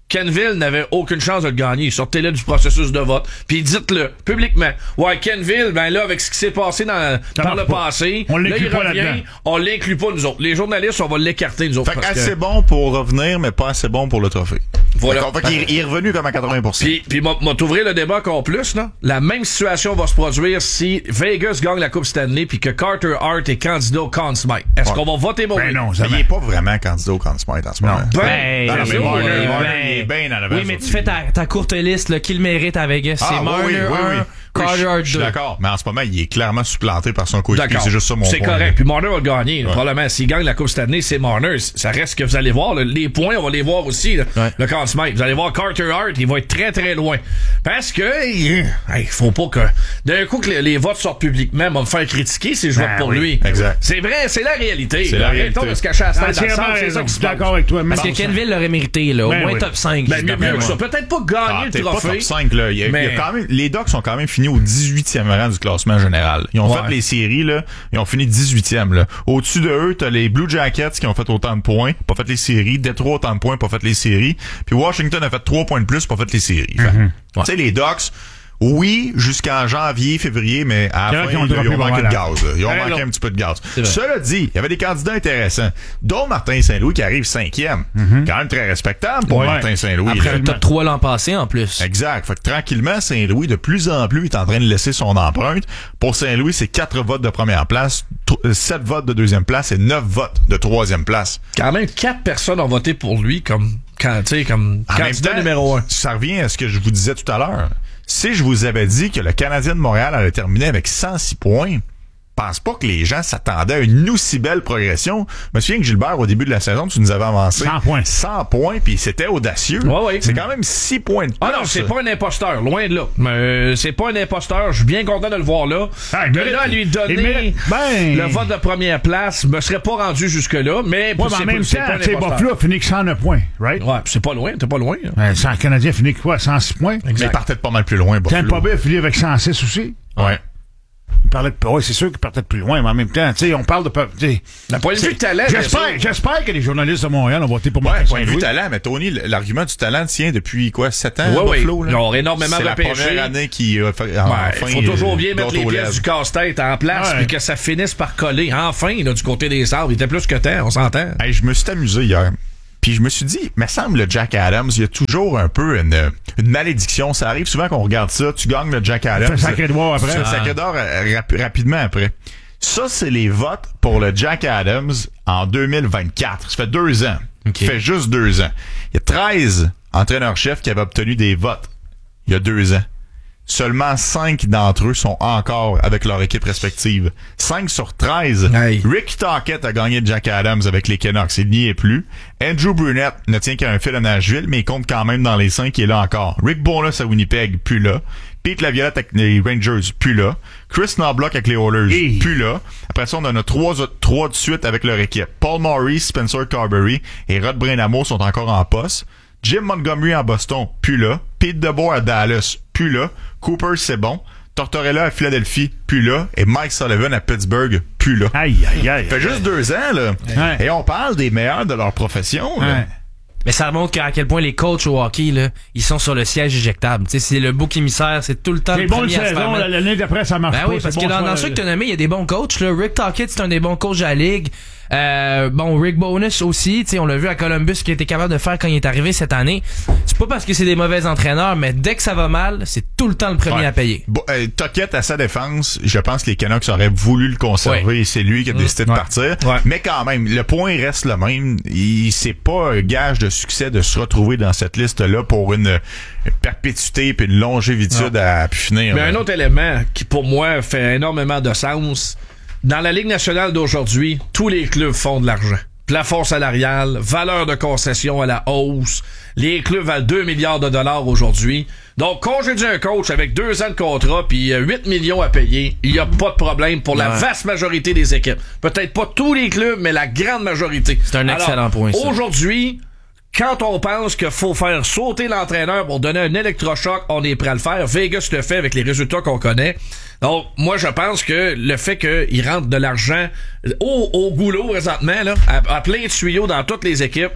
L: Kenville n'avait aucune chance de le gagner. Sortez-le du processus de vote. Puis dites-le publiquement. Ouais, Kenville, ben là, avec ce qui s'est passé dans, par le pas. passé,
E: on
L: là,
E: l'inclut
L: il
E: pas
L: revient,
E: là-dedans.
L: On l'inclus pas, nous autres. Les journalistes, on va l'écarter, nous autres.
M: Fait
L: parce
M: assez
L: que...
M: bon pour revenir, mais pas assez bon pour le trophée.
L: Voilà.
M: Fait qu'il il est revenu comme à quatre-vingts pour cent.
L: Puis, puis m'a, m'a t'ouvrir le débat encore plus, là. La même situation va se produire si Vegas gagne la Coupe Stanley puis que Carter Hart est candidat au Conn Smythe. Est-ce ouais. qu'on va voter pour
E: ben
L: lui?
E: Non,
M: mais il est pas vraiment candidat au Conn Smythe en ce moment.
L: Ben,
T: ben,
M: non, non, mais Marner,
T: ben,
M: Marner,
T: ben,
M: il est bien dans la
T: oui, mais tu fais ta, ta courte liste, là, qui le mérite à Vegas.
M: Ah,
T: c'est Marner
M: oui, oui, oui.
T: un, Carter Hart deux.
M: Je suis d'accord, mais en ce moment, il est clairement supplanté par son coéquipier.
L: D'accord.
M: C'est juste ça mon
L: c'est
M: point.
L: C'est correct. Puis Marner va le gagner.
M: Ouais.
L: Probablement, s'il gagne la Coupe cette année, c'est Marner. Ça reste que vous allez voir. Là, les points, on va les voir aussi. Là, ouais. Le Conn Smythe. Vous allez voir Carter Hart, il va être très très loin. Parce que il hey, faut pas que d'un coup que les, les votes sortent publiquement, va me faire critiquer si je vote
E: ben,
L: pour
E: oui.
L: lui.
M: Exact.
L: C'est vrai, c'est la réalité.
M: C'est la réalité.
L: Arrêtons de se cacher à la tête dans le
E: Ah,
L: sable, c'est ça
E: je
L: qui
E: suis
L: se passe.
E: d'accord avec toi.
T: Parce que Kenville l'aurait mérité, là. Au
E: ben
T: moins
E: oui.
T: top cinq.
L: Ben, mieux, mieux que ça. Peut-être pas gagner
M: Ah,
L: le
M: t'es
L: trophée.
M: pas top cinq, là. Il y a,
L: mais...
M: il y a quand même, les Ducks ont quand même fini au dix-huitième rang du classement général. Ils ont
L: ouais.
M: fait les séries, là. Ils ont fini dix-huitième, là. Au-dessus de eux, t'as les Blue Jackets qui ont fait autant de points, pas fait les séries. Detroit autant de points, pas fait les séries. Puis Washington a fait trois points de plus, pas fait les séries.
E: Mm-hmm.
M: Ouais. Tu sais, les Ducks, oui, jusqu'en janvier, février, mais à la fin, ils ont, ils ont manqué de gaz. Là. Ils ont
E: hey,
M: manqué
E: non.
M: un petit peu de gaz. Cela dit, il y avait des candidats intéressants, dont Martin Saint-Louis qui arrive cinquième. Mm-hmm. Quand même très respectable pour ouais. Martin Saint-Louis.
T: Après
M: là.
T: un top trois l'an passé, en plus.
M: Exact. Fait que tranquillement, Saint-Louis, de plus en plus, est en train de laisser son empreinte. Pour Saint-Louis, c'est quatre votes de première place, sept votes de deuxième place et neuf votes de troisième place.
L: Quand même, quatre personnes ont voté pour lui comme, quand, comme candidat temps, numéro un.
M: Ça revient à ce que je vous disais tout à l'heure. Si je vous avais dit que le Canadien de Montréal allait terminer avec cent six points, je pense pas que les gens s'attendaient à une aussi belle progression. Je me souviens que Gilbert, au début de la saison, tu nous avais avancé
E: cent points.
M: cent points, puis c'était audacieux.
L: Ouais, ouais.
M: C'est quand même six points de plus.
L: Ah non, c'est pas un imposteur, loin de là. Euh, c'est pas un imposteur, je suis bien content de le voir là.
E: Ah,
L: de là à lui donner
E: ben...
L: le vote de première place, je me serais pas rendu jusque-là, mais
E: ouais,
L: c'est,
E: en même
L: c'est
E: temps,
L: pas un
E: tu sais,
L: imposteur.
E: Buffalo a fini que cent neuf points, right?
L: Ouais, c'est pas loin, t'es pas loin.
E: Ben, le Canadien a fini que quoi, cent six points?
M: Exact. Mais il partait pas mal plus loin, Buffalo.
E: Tampa Bay a fini avec cent six aussi?
M: Ouais.
E: Il parlait de, ouais, c'est sûr qu'il partait de plus loin, mais en même temps, tu sais, on parle de, tu
L: d'un point de vue de talent.
E: J'espère, j'espère que les journalistes de Montréal ont voté pour moi.
M: Ouais, point de vue talent, mais Tony, l'argument du talent tient depuis quoi, sept ans,
L: ouais,
M: Buffalo,
L: oui.
M: là?
L: Ils ont énormément repêché.
M: C'est la première année qui, euh, fait,
L: ouais,
M: enfin,
L: faut toujours bien mettre les pièces
M: lèvres.
L: du casse-tête en place,
E: ouais.
L: puis que ça finisse par coller. Enfin, là, du côté des Sabres, il était plus que temps, on s'entend.
M: Hey, je me suis amusé hier. Puis je me suis dit, me semble le Jack Adams, il y a toujours un peu une, une malédiction. Ça arrive souvent qu'on regarde ça, tu gagnes le Jack Adams.
E: Tu fais sacré d'or après.
M: Tu fais
E: ah.
M: sacré d'or rap- rapidement après. Ça, c'est les votes pour le Jack Adams en deux mille vingt-quatre. Ça fait deux ans.
T: Okay.
M: Ça fait juste deux ans. Il y a treize entraîneurs-chefs qui avaient obtenu des votes il y a deux ans. Seulement cinq d'entre eux sont encore avec leur équipe respective. cinq sur treize.
L: Hey.
M: Rick Tocchet a gagné Jack Adams avec les Canucks. Il n'y est plus. Andrew Brunette ne tient qu'à un fil à Nashville, mais il compte quand même dans les cinq. Il est là encore. Rick Bowness à Winnipeg, plus là. Pete Laviolette avec les Rangers, plus là. Chris Knobloch avec les Oilers, hey. plus là. Après ça, on en a trois, trois de suite avec leur équipe. Paul Maurice, Spencer Carberry et Rod Brind'Amour sont encore en poste. Jim Montgomery à Boston, plus là. Pete DeBoer à Dallas, plus là. Cooper, c'est bon. Tortorella à Philadelphie, plus là. Et Mike Sullivan à Pittsburgh, plus là.
E: Aïe, aïe, aïe.
M: Ça fait juste deux ans, là. Ouais. Et on parle des meilleurs de leur profession, là.
T: Ouais. Mais ça montre à quel point les coachs au hockey, là, ils sont sur le siège éjectable. Tu sais, c'est le bouc émissaire, c'est tout le temps le
E: bon
T: premier à se faire mettre.
E: L'année d'après, ça marche
T: ben
E: pas.
T: oui, parce
E: bon
T: que dans, dans ceux que tu as nommés, il y a des bons coachs. Là. Rick Tocchet, c'est un des bons coachs de la Ligue. Euh, bon, Rick Bowness aussi, tu sais, on l'a vu à Columbus ce qu'il était capable de faire quand il est arrivé cette année. C'est pas parce que c'est des mauvais entraîneurs, mais dès que ça va mal, c'est tout le temps le premier
M: ouais.
T: à payer.
M: Bon, euh, Tocchet, à sa défense, je pense que les Canucks auraient voulu le conserver ouais. et c'est lui qui a décidé mmh. de
L: ouais.
M: partir.
L: Ouais.
M: Mais quand même, le point reste le même. Il, c'est pas un gage de succès de se retrouver dans cette liste-là pour une, une perpétuité et une longévitude non. à pu finir.
L: Mais
M: là.
L: un autre élément qui, pour moi, fait énormément de sens, dans la Ligue nationale d'aujourd'hui, tous les clubs font de l'argent. Plafond salarial, valeur de concession à la hausse. Les clubs valent deux milliards de dollars aujourd'hui. Donc, congédier un coach avec deux ans de contrat puis huit millions à payer, il n'y a pas de problème pour la ouais. vaste majorité des équipes. Peut-être pas tous les clubs, mais la grande majorité.
T: C'est un excellent
L: Alors,
T: point, ça.
L: Aujourd'hui, quand on pense qu'il faut faire sauter l'entraîneur pour donner un électrochoc, on est prêt à le faire. Vegas le fait avec les résultats qu'on connaît. Donc, moi, je pense que le fait qu'il rentre de l'argent au, au goulot présentement, là, à, à plein de tuyaux dans toutes les équipes,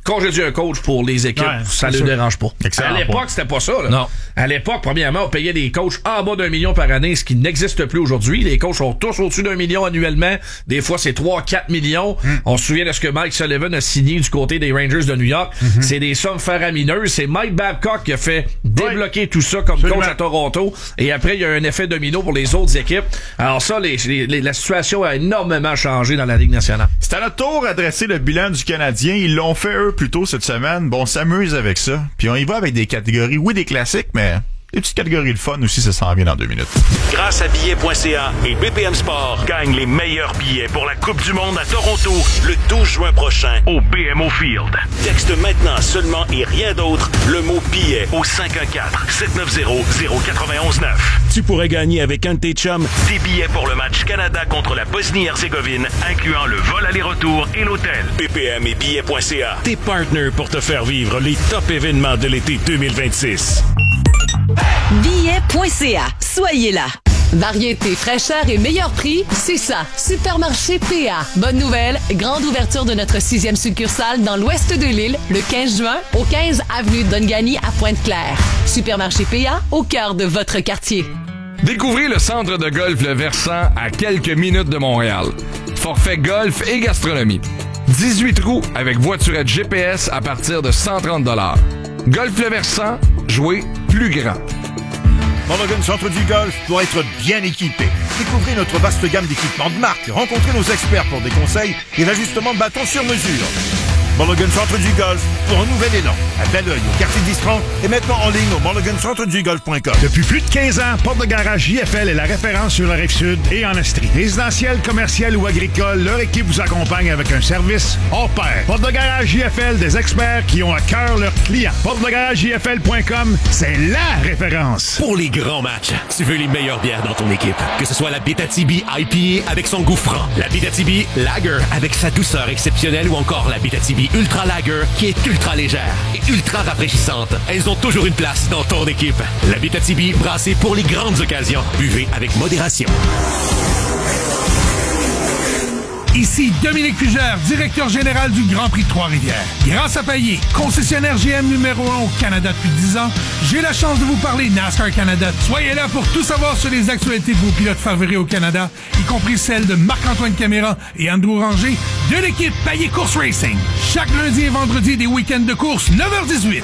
L: congédier un coach pour les équipes,
E: ouais,
L: ça ne le dérange pas.
M: Excellent
L: à l'époque,
M: point.
L: c'était pas ça. Là.
T: Non.
L: À l'époque, premièrement, on payait des coachs en bas d'un million par année, ce qui n'existe plus aujourd'hui. Les coachs sont tous au-dessus d'un million annuellement. Des fois, c'est trois quatre millions. Mm. On se souvient de ce que Mike Sullivan a signé du côté des Rangers de New York. Mm-hmm. C'est des sommes faramineuses. C'est Mike Babcock qui a fait débloquer ouais. tout ça comme Absolument. coach à Toronto. Et après, il y a un effet domino pour les autres équipes. Alors ça, les, les, la situation a énormément changé dans la Ligue nationale.
M: C'est à notre tour à dresser le bilan du Canadien. Ils l'ont fait, eux, plus tôt cette semaine. Bon, on s'amuse avec ça. Puis on y va avec des catégories, oui, des classiques, mais des petites catégories de fun aussi, ça s'en vient dans deux minutes.
N: Grâce à billets point c a et B P M Sport, gagne les meilleurs billets pour la Coupe du Monde à Toronto le douze juin prochain au B M O Field. Texte maintenant seulement et rien d'autre le mot billet au cinq un quatre, sept neuf zéro, zéro neuf un neuf. Tu pourrais gagner avec un de tes chums des billets pour le match Canada contre la Bosnie-Herzégovine, incluant le vol aller-retour et l'hôtel. B P M et billets point c a, tes partners pour te faire vivre les top événements de l'été deux mille vingt-six.
P: billets point c a. Soyez là. Variété, fraîcheur et meilleur prix, c'est ça. Supermarché P A. Bonne nouvelle, grande ouverture de notre sixième succursale dans l'ouest de l'île le quinze juin au quinze avenue Dongani à Pointe-Claire. Supermarché P A au cœur de votre quartier.
O: Découvrez le centre de golf Le Versant à quelques minutes de Montréal. Forfait golf et gastronomie. dix-huit trous avec voiturette G P S à partir de cent trente dollars. Golf Le Versant, jouez plus grand.
E: Mulligan Centre du Golf doit être bien équipé. Découvrez notre vaste gamme d'équipements de marque. Rencontrez nos experts pour des conseils et l'ajustement de bâton sur mesure. Mulligan Centre du Golf pour un nouvel élan. À Belleuil, au quartier dix trente et maintenant en ligne au mulligan centre du golf point com. Depuis plus de quinze ans, Porte de Garage J F L est la référence sur la Rive-Sud et en Estrie. Résidentiel, commercial ou agricole, leur équipe vous accompagne avec un service hors pair. Porte de Garage J F L, des experts qui ont à cœur leurs clients. porte de garage j f l point com, c'est la référence.
N: Pour les grands matchs, tu veux les meilleures bières dans ton équipe. Que ce soit la Bétatibi I P A avec son goût franc, la Bétatibi Lager avec sa douceur exceptionnelle ou encore la Bétatibi Ultra Lager qui est ultra légère et ultra rafraîchissante. Elles ont toujours une place dans ton équipe. La Bétatibi brassée pour les grandes occasions. Buvez avec modération.
O: Ici Dominique Fugère, directeur général du Grand Prix de Trois-Rivières. Grâce à Payet, concessionnaire G M numéro un au Canada depuis dix ans, j'ai la chance de vous parler NASCAR Canada. Soyez là pour tout savoir sur les actualités de vos pilotes favoris au Canada, y compris celles de Marc-Antoine Caméra et Andrew Ranger de l'équipe Payet Course Racing. Chaque lundi et vendredi des week-ends de course, neuf heures dix-huit.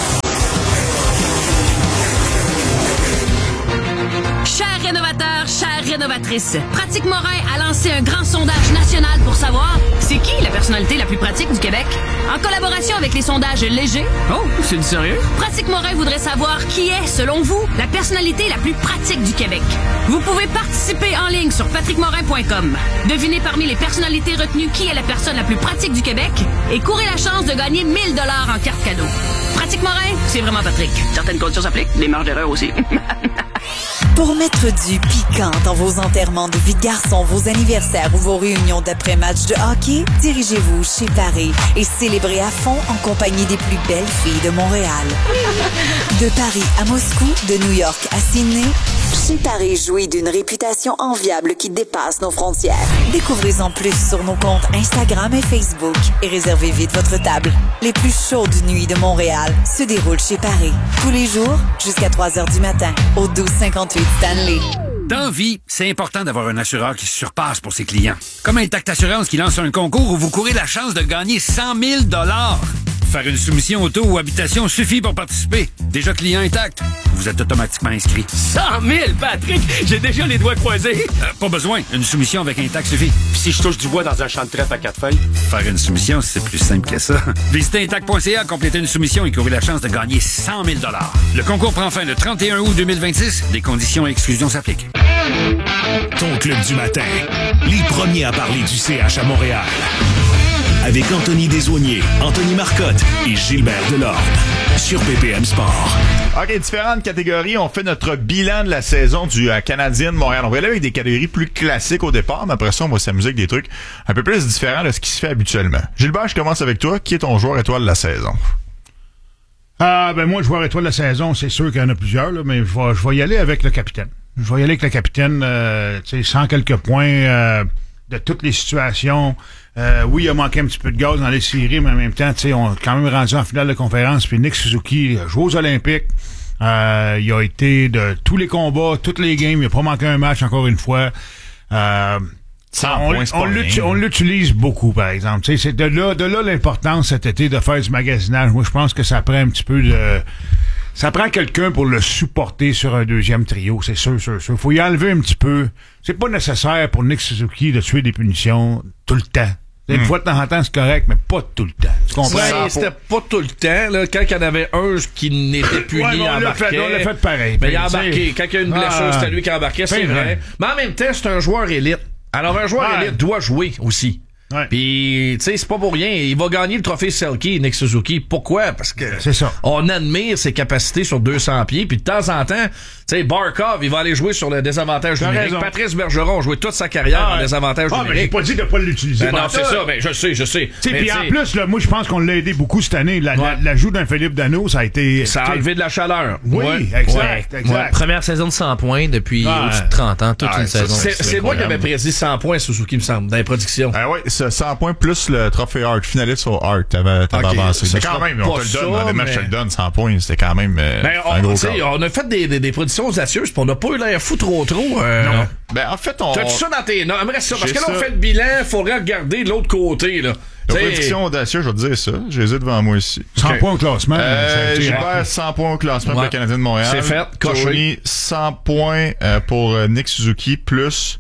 U: Chers rénovateurs, chères rénovatrices, Pratique Morin a lancé un grand sondage national pour savoir c'est qui la personnalité la plus pratique du Québec. En collaboration avec les sondages légers. Oh, c'est du sérieux? Pratique Morin voudrait savoir qui est, selon vous, la personnalité la plus pratique du Québec. Vous pouvez participer en ligne sur patrick morin point com. Devinez parmi les personnalités retenues qui est la personne la plus pratique du Québec et courez la chance de gagner mille dollars en carte cadeau. Pratique Morin, c'est vraiment Patrick. Certaines conditions s'appliquent, des marges d'erreur aussi.
V: Pour mettre du piquant dans vos enterrements de vie de garçon, vos anniversaires ou vos réunions d'après-match de hockey, dirigez-vous chez Paris et célébrez à fond en compagnie des plus belles filles de Montréal. De Paris à Moscou, de New York à Sydney, chez Paris jouit d'une réputation enviable qui dépasse nos frontières. Découvrez-en plus sur nos comptes Instagram et Facebook et réservez vite votre table. Les plus chaudes nuits de Montréal se déroulent chez Paris. Tous les jours, jusqu'à trois heures du matin, au douze cinquante-huit Stanley.
W: Dans vie, c'est important d'avoir un assureur qui se surpasse pour ses clients. Comme Intact Assurance qui lance un concours où vous courez la chance de gagner cent mille dollars. Faire une soumission auto ou habitation suffit pour participer. Déjà client Intact, vous êtes automatiquement inscrit.
G: cent mille, Patrick! J'ai déjà les doigts croisés.
W: Euh, pas besoin, une soumission avec Intact suffit.
G: Puis si je touche du bois dans un champ de trèfle à quatre feuilles?
W: Faire une soumission, c'est plus simple que ça. Visitez intact point c a, complétez une soumission et courez la chance de gagner cent mille dollars. Le concours prend fin le trente et un août deux mille vingt-six. Des conditions et exclusions s'appliquent.
I: Ton club du matin. Les premiers à parler du C H à Montréal. Avec Anthony Desaulniers, Anthony Marcotte et Gilbert Delorme. Sur B P M Sport.
M: OK, différentes catégories. On fait notre bilan de la saison du euh, Canadien de Montréal. On va aller avec des catégories plus classiques au départ, mais après ça, on va s'amuser avec des trucs un peu plus différents de ce qui se fait habituellement. Gilbert, je commence avec toi. Qui est ton joueur étoile de la saison?
E: Ah, ben moi, joueur étoile de la saison, c'est sûr qu'il y en a plusieurs, là, mais je vais, je vais y aller avec le capitaine. Je vais y aller avec le capitaine, euh, tu sais, sans quelques points euh, de toutes les situations. Euh, oui, il a manqué un petit peu de gaz dans les séries, mais en même temps, tu sais, on est quand même rendu en finale de conférence. Puis Nick Suzuki a joué aux Olympiques. Euh, il a été de tous les combats, toutes les games. Il n'a pas manqué un match, encore une fois. Euh, on,
M: points,
E: on, l'utilise, on l'utilise beaucoup, par exemple. Tu sais, c'est de là, de là l'importance cet été de faire du magasinage. Moi, je pense que ça prend un petit peu de... Ça prend quelqu'un pour le supporter sur un deuxième trio, c'est sûr, sûr, sûr. Faut y enlever un petit peu. C'est pas nécessaire pour Nick Suzuki de tuer des punitions tout le temps. Une hmm. fois de temps en temps, c'est correct, mais pas tout le temps. Tu comprends?
L: Ouais, c'était pas tout le temps. Là, quand il y en avait un qui n'était puni,
E: ouais,
L: il embarquait.
E: Fait, on l'a fait pareil.
L: Mais il a embarqué. Quand il y a une blessure, ah, c'était lui qui embarquait, c'est vrai. vrai. Mais en même temps, c'est un joueur élite. Alors, un joueur ouais. élite doit jouer aussi. Ouais. Puis, tu sais, c'est pas pour rien. Il va gagner le trophée Selke, Nick Suzuki. Pourquoi? Parce que
E: c'est ça.
L: On admire ses capacités sur deux cents pieds. Puis de temps en temps, tu sais, Barkov, il va aller jouer sur le désavantage numérique. Raison. Patrice Bergeron a joué toute sa carrière ah, en désavantage
E: ah,
L: numérique.
E: Mais j'ai pas dit de pas l'utiliser.
L: Ben non, c'est ça. Mais je sais, je sais.
E: Puis en plus, là, moi, je pense qu'on l'a aidé beaucoup cette année. La, ouais. L'ajout d'un Philippe Danault, ça a été...
L: Ça a enlevé de la chaleur.
E: Oui,
L: ouais.
E: exact,
T: ouais.
E: exact.
T: Ouais. Première saison de cent points depuis ah, au-dessus de trente ans. Toute ah, une
L: c'est,
T: saison.
L: C'est, c'est moi qui avais prédit cent points, Suzuki, me semble, dans les prédictions.
M: Ah oui, cent points plus le trophée Hart, finaliste au Hart, t'avais, t'avais okay, avancé. Mais quand même, on te le donne, dans les matchs, je te le donne, cent points, c'était quand même euh,
L: ben, on,
M: un gros
L: cas. On a fait des, des, des prédictions audacieuses, pis on n'a pas eu l'air fou trop trop. Euh,
M: non. Ben, en fait, on...
L: T'as tout ça dans tes notes? J'aimerais ça, parce que là, on fait le bilan, faudrait regarder de l'autre côté, là.
M: La prédiction audacieuse, je vais te dire ça. J'ai les ai devant moi ici.
E: cent okay. points au classement.
M: Euh, j'ai pas cent points au classement ouais. pour le Canadien de Montréal.
L: C'est fait, coché.
M: Tony, cent points euh, pour euh, Nick Suzuki, plus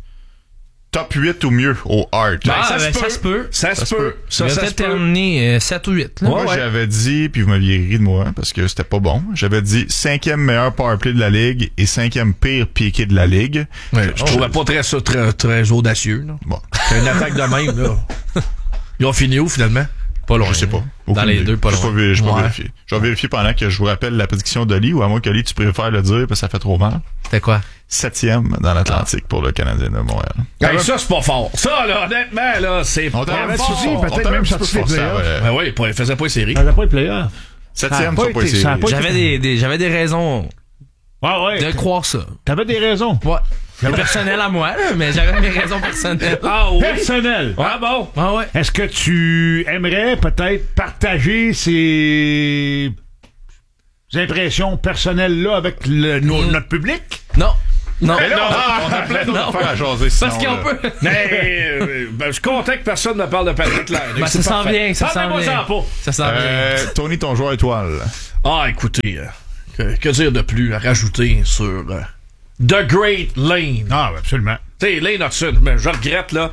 M: top huit ou mieux au Hart.
T: Ben, ça, ben, ça se peut.
L: Ça, ça se peut. Ça,
T: ça, ça se peut. terminé euh, sept ou huit. Là.
M: Moi,
T: ouais.
M: j'avais dit, puis vous m'aviez ri de moi, parce que c'était pas bon, j'avais dit cinquième meilleur powerplay de la Ligue et cinquième pire piqué de la Ligue.
L: Ouais, je, je trouvais pas très, ça, très, très audacieux. Là.
M: Bon.
L: C'est une attaque de même. Là. Ils ont fini où, finalement?
M: Pas loin. Je sais pas.
T: Dans les deux, pas loin.
M: Je vais ouais. vérifier. Je vais vérifier pendant que je vous rappelle la prédiction d'Oli, ou à moins qu'Oli, tu préfères le dire, parce que ça fait trop mal.
T: C'était quoi?
M: Septième dans l'Atlantique ah. pour le Canadien de Montréal.
L: Ben, ça, c'est pas fort. Ça, là, honnêtement, là, c'est
M: on
L: pas
M: fort.
E: Souci, peut-être on même sorti les playoffs.
L: Ben oui, il faisait pas les séries.
E: Ça faisait pas les playoffs.
M: Septième, ça pas les séries.
T: J'avais des, des, j'avais des raisons
E: ah, ouais.
T: de croire ça.
E: T'avais des raisons?
T: Ouais. C'est personnel à moi, là, mais j'avais mes raisons personnelles.
E: Ah oui? Personnel?
L: Ah bon?
T: Ah ouais.
E: Est-ce que tu aimerais peut-être partager ces impressions personnelles-là avec le, nos, mm. notre public?
T: Non. Non,
M: mais non,
T: non,
M: on a plein d'autres affaires à jaser sinon.
T: Parce qu'on
M: là.
T: peut.
L: Mais euh, ben, je suis content que personne ne parle de Patrick Laine.
T: Ben, ça sent bien, ça sent bien. Ça sent
M: euh, bien. Tony, ton joueur étoile.
L: Ah, écoutez, euh, que, que dire de plus à rajouter sur euh, The Great Lane?
E: Ah, absolument.
L: Tu sais, Lane Hudson, mais je regrette, là.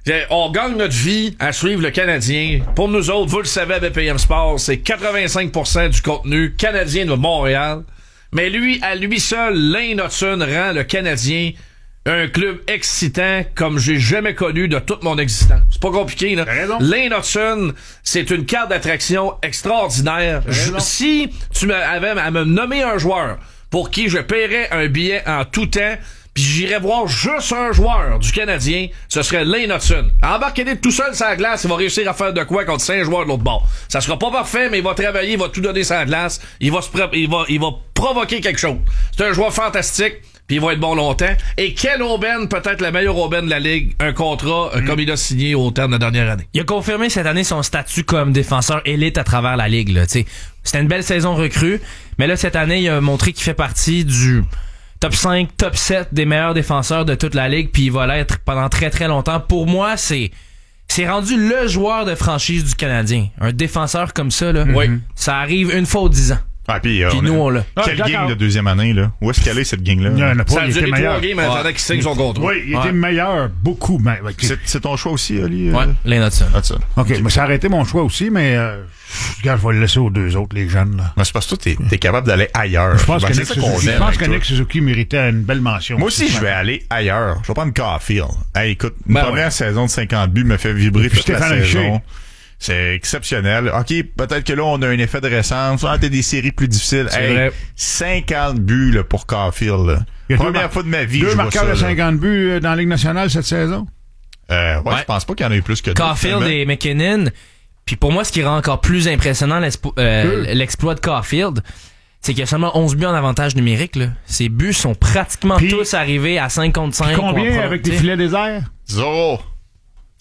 L: On gagne notre vie à suivre le Canadien. Pour nous autres, vous le savez, à B P M Sport, c'est quatre-vingt-cinq pour cent du contenu canadien de Montréal. Mais lui, à lui seul, Lane Hudson rend le Canadien un club excitant comme j'ai jamais connu de toute mon existence. C'est pas compliqué, là. Lane Hudson, c'est une carte d'attraction extraordinaire. Je, si tu avais à me nommer un joueur pour qui je paierais un billet en tout temps, puis j'irais voir juste un joueur du Canadien, ce serait Lane Hudson. Embarquez tout seul sur la glace, il va réussir à faire de quoi contre cinq joueurs de l'autre bord. Ça sera pas parfait, mais il va travailler, il va tout donner sur la glace, il va se pré- il va il va provoquer quelque chose. C'est un joueur fantastique, puis il va être bon longtemps. Et quelle aubaine, peut-être la meilleure aubaine de la Ligue, un contrat mm. comme il a signé au terme de la dernière année.
T: Il a confirmé cette année son statut comme défenseur élite à travers la Ligue, là, tu sais. C'était une belle saison recrue, mais là cette année, il a montré qu'il fait partie du top cinq, top sept des meilleurs défenseurs de toute la Ligue, puis il va l'être pendant très très longtemps. Pour moi, c'est c'est rendu le joueur de franchise du Canadien. Un défenseur comme ça, là,
L: oui.
T: ça arrive une fois aux dix ans.
M: Ah, puis, euh,
T: puis
M: on
T: nous,
M: a...
T: on l'a.
M: Quelle
E: ah,
M: game de deuxième année, là? Où est-ce qu'elle est, cette game-là?
E: Non, pas,
L: ça a duré
E: trois
L: games en attendant qu'il signe son contrat.
E: Oui, il
L: ouais.
E: était meilleur, beaucoup. Mais, okay.
M: c'est, c'est ton choix aussi, Ali?
T: Ouais, euh... Lane Hudson.
M: Hudson.
E: OK, okay. Mais ça a arrêté mon choix aussi, mais euh, regarde, je vais le laisser aux deux autres, les jeunes. Là.
M: Mais c'est parce que toi, t'es, t'es capable d'aller ailleurs.
E: Je pense ben, que, Nick Suzuki, je pense que Nick
M: toi.
E: Suzuki méritait une belle mention.
M: Moi aussi, je vais aller ailleurs. Je vais prendre Caulfield. Hey, écoute, une
L: ben
M: première
L: ouais.
M: saison de cinquante buts me fait vibrer toute la saison.
E: Richer.
M: C'est exceptionnel. OK, peut-être que là, on a un effet de récence. Soit t'as des séries plus difficiles.
L: C'est
M: hey,
L: vrai.
M: cinquante buts là, pour Caulfield. Là. Première mar- fois de ma vie,
E: deux
M: je vois
E: marqueurs
M: ça,
E: de cinquante buts dans la Ligue nationale cette saison?
M: Euh, ouais, ouais. Je pense pas qu'il y en ait eu plus que deux.
T: Caulfield et McKinnon. Puis pour moi, ce qui rend encore plus impressionnant euh, l'exploit de Caulfield, c'est qu'il y a seulement onze buts en avantage numérique. Là. Ses buts sont pratiquement Puis, tous arrivés à cinq contre cinq.
E: Combien avec des filets déserts?
M: Zéro.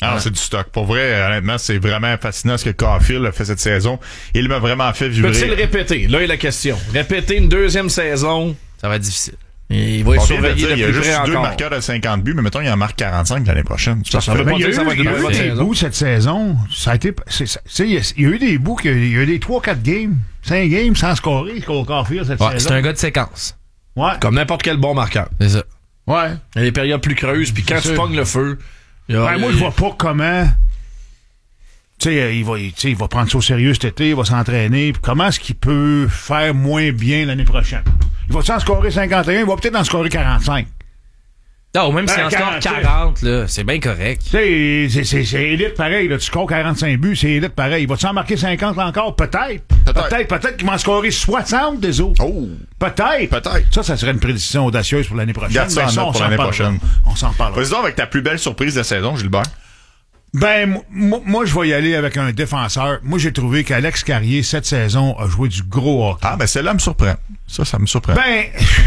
M: Ah, c'est du stock. Pour vrai, honnêtement, c'est vraiment fascinant ce que Caulfield a fait cette saison. Il m'a vraiment fait vibrer.
L: Peut-il le répéter? Là est la question. Répéter une deuxième saison,
T: ça va être difficile.
L: Et il va être surveillé de
M: Il y a
L: plus
M: juste
L: près
M: deux
L: encore.
M: marqueurs de cinquante buts, mais mettons, il en marque quarante-cinq l'année prochaine.
L: Ça, ça veut pas
E: Il y a
L: dire que ça va être
E: eu, il y
L: une
E: a eu
L: bonne
E: des
L: saison.
E: bouts cette saison. Ça a été, c'est, c'est, c'est, il y a il y a eu des bouts, que- il y a eu des trois quatre games, cinq games sans scorer, au Caulfield cette
T: Ouais,
E: saison.
T: c'est un gars de séquence.
E: Ouais.
L: Comme n'importe quel bon marqueur.
T: C'est ça.
E: Ouais.
L: Il y a des périodes plus creuses, puis quand
E: C'est
L: tu
E: sûr.
L: pognes le feu, il y a-
E: Ben, moi, je vois pas comment. Tu sais, euh, il va, il, tu sais, il va prendre ça au sérieux cet été, il va s'entraîner. Puis comment est-ce qu'il peut faire moins bien l'année prochaine? Il va-tu en scorer cinquante et un? Il va peut-être en scorer quarante-cinq.
T: Non, même
E: Ben,
T: si en score
E: quarante,
T: quarante, là, c'est bien correct.
E: Tu sais, c'est, c'est, c'est élite pareil. Là. Tu scores quarante-cinq buts, c'est élite pareil. Il va-tu en marquer cinquante encore? Peut-être.
M: Peut-être.
E: Peut-être, peut-être qu'il va en scorer soixante des autres.
M: Oh!
E: Peut-être.
M: Peut-être.
E: Ça, ça serait une prédiction audacieuse pour l'année prochaine.
M: Garde ça
E: Ben,
M: en
E: ça,
M: note
E: on
M: pour
E: s'en
M: l'année
E: parlera.
M: prochaine.
E: On s'en parlera.
M: Vas-y donc avec ta plus belle surprise de la saison, Gilbert.
E: Ben, moi, moi, je vais y aller avec un défenseur. Moi, j'ai trouvé qu'Alex Carrier, cette saison, a joué du gros hockey.
M: Ah, ben celle-là me surprend. Ça, ça me surprend.
E: Ben,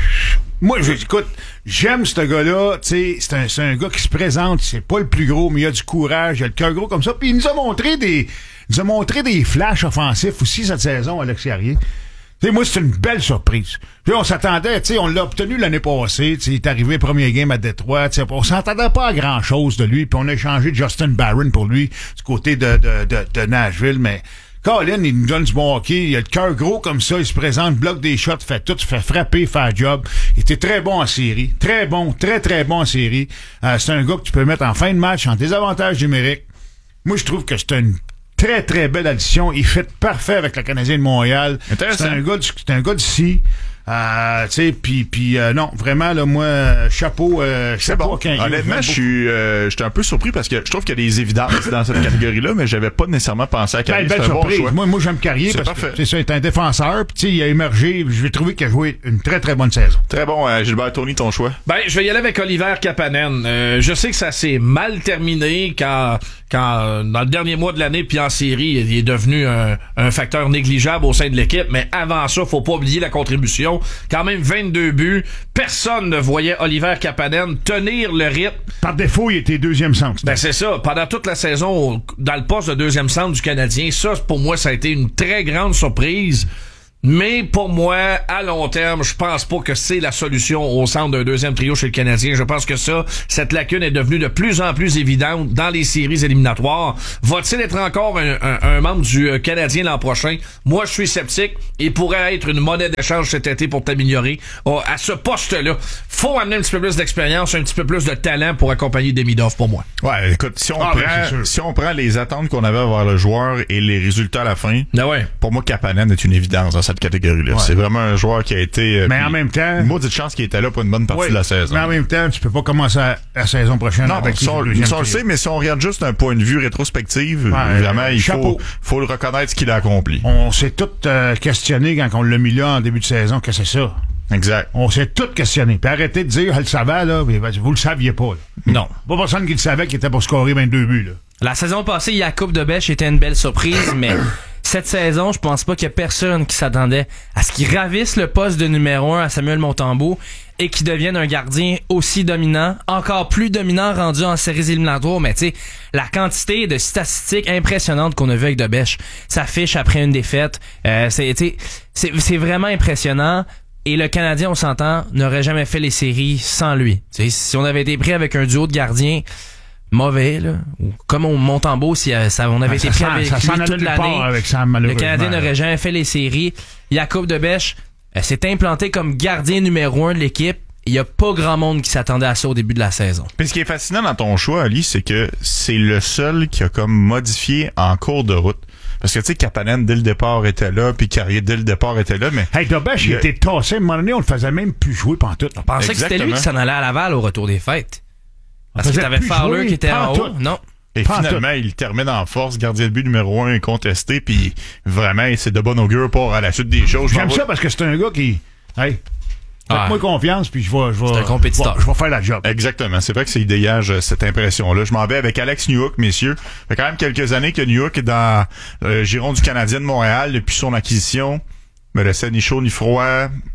E: moi, je, écoute, j'aime ce gars-là. Tu sais, c'est un, c'est un gars qui se présente. C'est pas le plus gros, mais il a du courage. Il a le cœur gros comme ça. Puis il nous a montré des, il nous a montré des flashs offensifs aussi cette saison, Alex Carrier. Tu sais, moi, c'est une belle surprise. Puis on s'attendait, tu sais, on l'a obtenu l'année passée. Tu sais, il est arrivé premier game à Détroit. Tu sais, on s'attendait pas à grand-chose de lui. Puis on a échangé Justin Barron pour lui du côté de, de, de, de Nashville. Mais Colin, il nous donne du bon hockey. Il a le cœur gros comme ça. Il se présente, bloque des shots, fait tout, fait frapper, fait un job. Il était très bon en série. Très bon, très, très bon en série. Euh, c'est un gars que tu peux mettre en fin de match en désavantage numérique. Moi, je trouve que c'est une très, très belle addition. Il fait parfait avec le Canadien de Montréal. C'est un gars, du- c'est un gars d'ici. Euh, tu sais, puis puis euh, non, vraiment là, moi, euh, chapeau, euh,
M: C'est
E: chapeau
M: bon.
E: à Quinquet.
M: Honnêtement, je suis, euh, j'étais un peu surpris parce que je trouve qu'il y a des évidences dans cette catégorie-là, mais j'avais pas nécessairement pensé à
E: Ben,
M: Carrier.
E: belle
M: C'est un bon
E: surprise.
M: choix.
E: Moi, moi j'aime Carrier
M: C'est
E: parce
M: parfait.
E: que c'est ça, il est un défenseur. Puis tu sais, il a émergé. Je vais trouver qu'il a joué une très très bonne saison.
M: Très bon, euh, Gilbert Tony, ton choix.
L: Ben, je vais y aller avec Oliver Kapanen. Euh, je sais que ça s'est mal terminé quand, quand dans le dernier mois de l'année, puis en série, il est devenu un, un facteur négligeable au sein de l'équipe. Mais avant ça, faut pas oublier la contribution. Quand même vingt-deux buts. Personne ne voyait Oliver Kapanen tenir le rythme.
E: Par défaut, il était deuxième centre.
L: Ben c'est ça. Pendant toute la saison, dans le poste de deuxième centre du Canadien, ça, pour moi, ça a été une très grande surprise. Mais pour moi, à long terme, je pense pas que c'est la solution au centre d'un deuxième trio chez le Canadien. Je pense que ça, cette lacune est devenue de plus en plus évidente dans les séries éliminatoires. Va-t-il être encore un, un, un membre du euh, Canadien l'an prochain? Moi, je suis sceptique. Il pourrait être une monnaie d'échange cet été pour t'améliorer. Oh, à ce poste-là, faut amener un petit peu plus d'expérience, un petit peu plus de talent pour accompagner Demidov pour moi.
M: Ouais, écoute, si on
L: Ah, ben, c'est
M: prend,
L: sûr.
M: si on prend les attentes qu'on avait vers le joueur et les résultats à la fin,
L: ah ouais.
M: pour moi, Kapanen est une évidence dans cette catégorie-là.
E: Ouais.
M: C'est vraiment un joueur qui a été, euh,
E: Mais
M: puis
E: en même temps,
M: une maudite chance qu'il était là pour une bonne partie
E: Oui,
M: de la saison.
E: mais en même temps, tu peux pas commencer à- la saison prochaine
M: Non,
E: avec
M: ça, on,
E: le deuxième
M: ça, on le
E: trio.
M: sait, mais si on regarde juste d'un point de vue rétrospective,
E: Ouais,
M: vraiment, il
E: chapeau.
M: faut, faut le reconnaître ce qu'il a accompli.
E: On s'est tout euh, questionné quand on l'a mis là en début de saison que c'est ça.
M: Exact.
E: On s'est tout questionné. Puis arrêtez de dire, elle le savait, là, mais vous le saviez pas. Là.
T: Non.
E: Pas personne qui le savait qu'il était pour scorer vingt-deux buts. Là.
T: La saison passée, Jakub de Bech était une belle surprise, mais cette saison, je pense pas qu'il y a personne qui s'attendait à ce qu'il ravisse le poste de numéro un à Samuel Montembeault et qu'il devienne un gardien aussi dominant, encore plus dominant rendu en séries éliminatoires. Mais tu sais, la quantité de statistiques impressionnantes qu'on a vu avec de Bech s'affiche après une défaite. Euh, c'est, tu sais, c'est, c'est vraiment impressionnant. Et le Canadien, on s'entend, n'aurait jamais fait les séries sans lui. Tu sais, si on avait été pris avec un duo de gardiens mauvais, là, ou comme on Montembeault, si euh, ça, on avait
E: Ah,
T: été
E: ça
T: pris
E: s'en-
T: avec
E: ça s'en
T: lui
E: allait
T: toute
E: nulle part
T: l'année,
E: avec Sam,
T: le
E: malheureusement.
T: Canadien n'aurait jamais fait les séries. Jakub de Bech euh, s'est implanté comme gardien numéro un de l'équipe. Il y a pas grand monde qui s'attendait à ça au début de la saison.
M: Puis ce qui est fascinant dans ton choix, Ali, c'est que c'est le seul qui a comme modifié en cours de route. Parce que tu sais, Kapanen, dès le départ, était là, puis Carrier, dès le départ, était là, mais...
E: Hey, Dobech, il
M: Le-
E: était tassé. À un moment donné, on le faisait même plus jouer pantoute.
T: On pensait que c'était lui qui s'en allait à Laval au retour des fêtes. Parce
E: On
T: que
E: faisait
T: t'avais
E: plus
T: Fowler
E: jouer,
T: qui était en haut.
E: pantoute.
T: Non.
M: Et
E: Pas en
M: finalement, il termine en force, gardien de but numéro un incontesté, puis vraiment, c'est de bon augure pour à la suite des choses.
E: J'aime
M: Je
E: ça parce que c'est un gars qui... Hey, faites-moi
M: Ah.
E: confiance, puis je vais... Je vais
M: C'est un compétiteur.
E: Je vais, je vais faire la job.
M: Exactement. C'est vrai que c'est dégage euh, cette impression-là. Je m'en vais avec Alex Newhook, messieurs. Ça fait quand même quelques années que Newhook est dans euh, le giron du Canadien de Montréal depuis son acquisition. Me laissait ni chaud ni froid.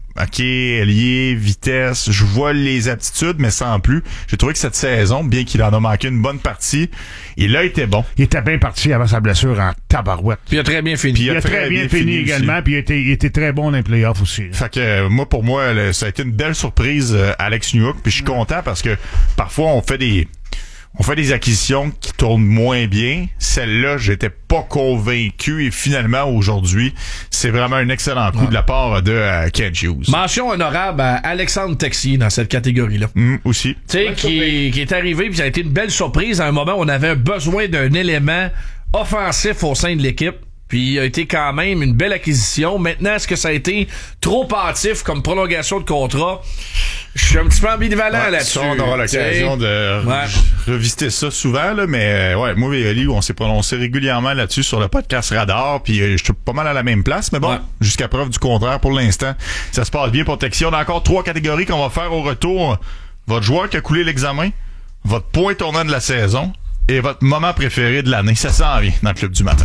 M: OK, ailier, vitesse, je vois les aptitudes, mais sans plus. J'ai trouvé que cette saison, bien qu'il en a manqué une bonne partie, il a été bon.
E: Il était bien parti avant sa blessure en tabarouette.
L: Puis il a très bien fini.
E: Puis il a, il a très, très bien, bien fini, fini également, puis il était, il était très bon dans les playoffs aussi.
M: Fait que euh, moi, pour moi, là, ça a été une belle surprise, euh, Alex Newhook, puis je suis content parce que parfois on fait des... On fait des acquisitions qui tournent moins bien. Celle-là, j'étais pas convaincu et finalement, aujourd'hui, c'est vraiment un excellent coup ouais. de la part de euh, Kent Hughes.
L: Mention honorable à Alexandre Texier dans cette catégorie-là.
M: Mmh, aussi.
L: Tu sais, qui, qui est arrivé puis ça a été une belle surprise à un moment où on avait besoin d'un élément offensif au sein de l'équipe. Puis il a été quand même une belle acquisition. Maintenant, est-ce que ça a été trop hâtif comme prolongation de contrat? Je suis un petit peu ambivalent ouais, là-dessus.
M: Ça, on aura l'occasion t'sais. de ouais. revisiter ça souvent, là, mais ouais, moi et Oli, on s'est prononcé régulièrement là-dessus sur le podcast Radar, puis euh, je suis pas mal à la même place, mais bon, ouais. jusqu'à preuve du contraire pour l'instant, ça se passe bien pour Texier. On a encore trois catégories qu'on va faire au retour. Votre joueur qui a coulé l'examen, votre point tournant de la saison et votre moment préféré de l'année. Ça s'en vient dans le Club du matin.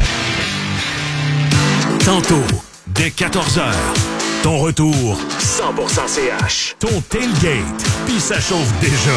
I: Tantôt, dès quatorze heures, ton retour cent pour cent C H. Ton tailgate, puis ça chauffe déjà.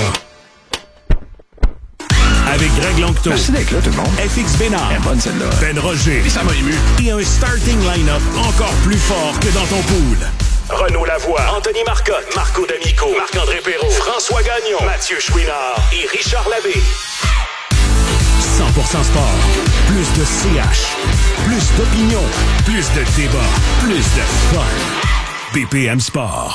I: Avec Greg Longto.
B: Merci d'être là, tout le monde.
I: F X Bénard.
B: Elle est bonne, celle-là.
I: Ben Roger.
B: Et ça m'a ému.
I: Et un starting line-up encore plus fort que dans ton pool. Renaud Lavoie, Anthony Marcotte, Marco D'Amico, Marc-André Perrault, François Gagnon, Mathieu Chouinard et Richard Labbé. cent pour cent sport. Plus de C H. Plus d'opinion. Plus de débat. Plus de fun. B P M Sport.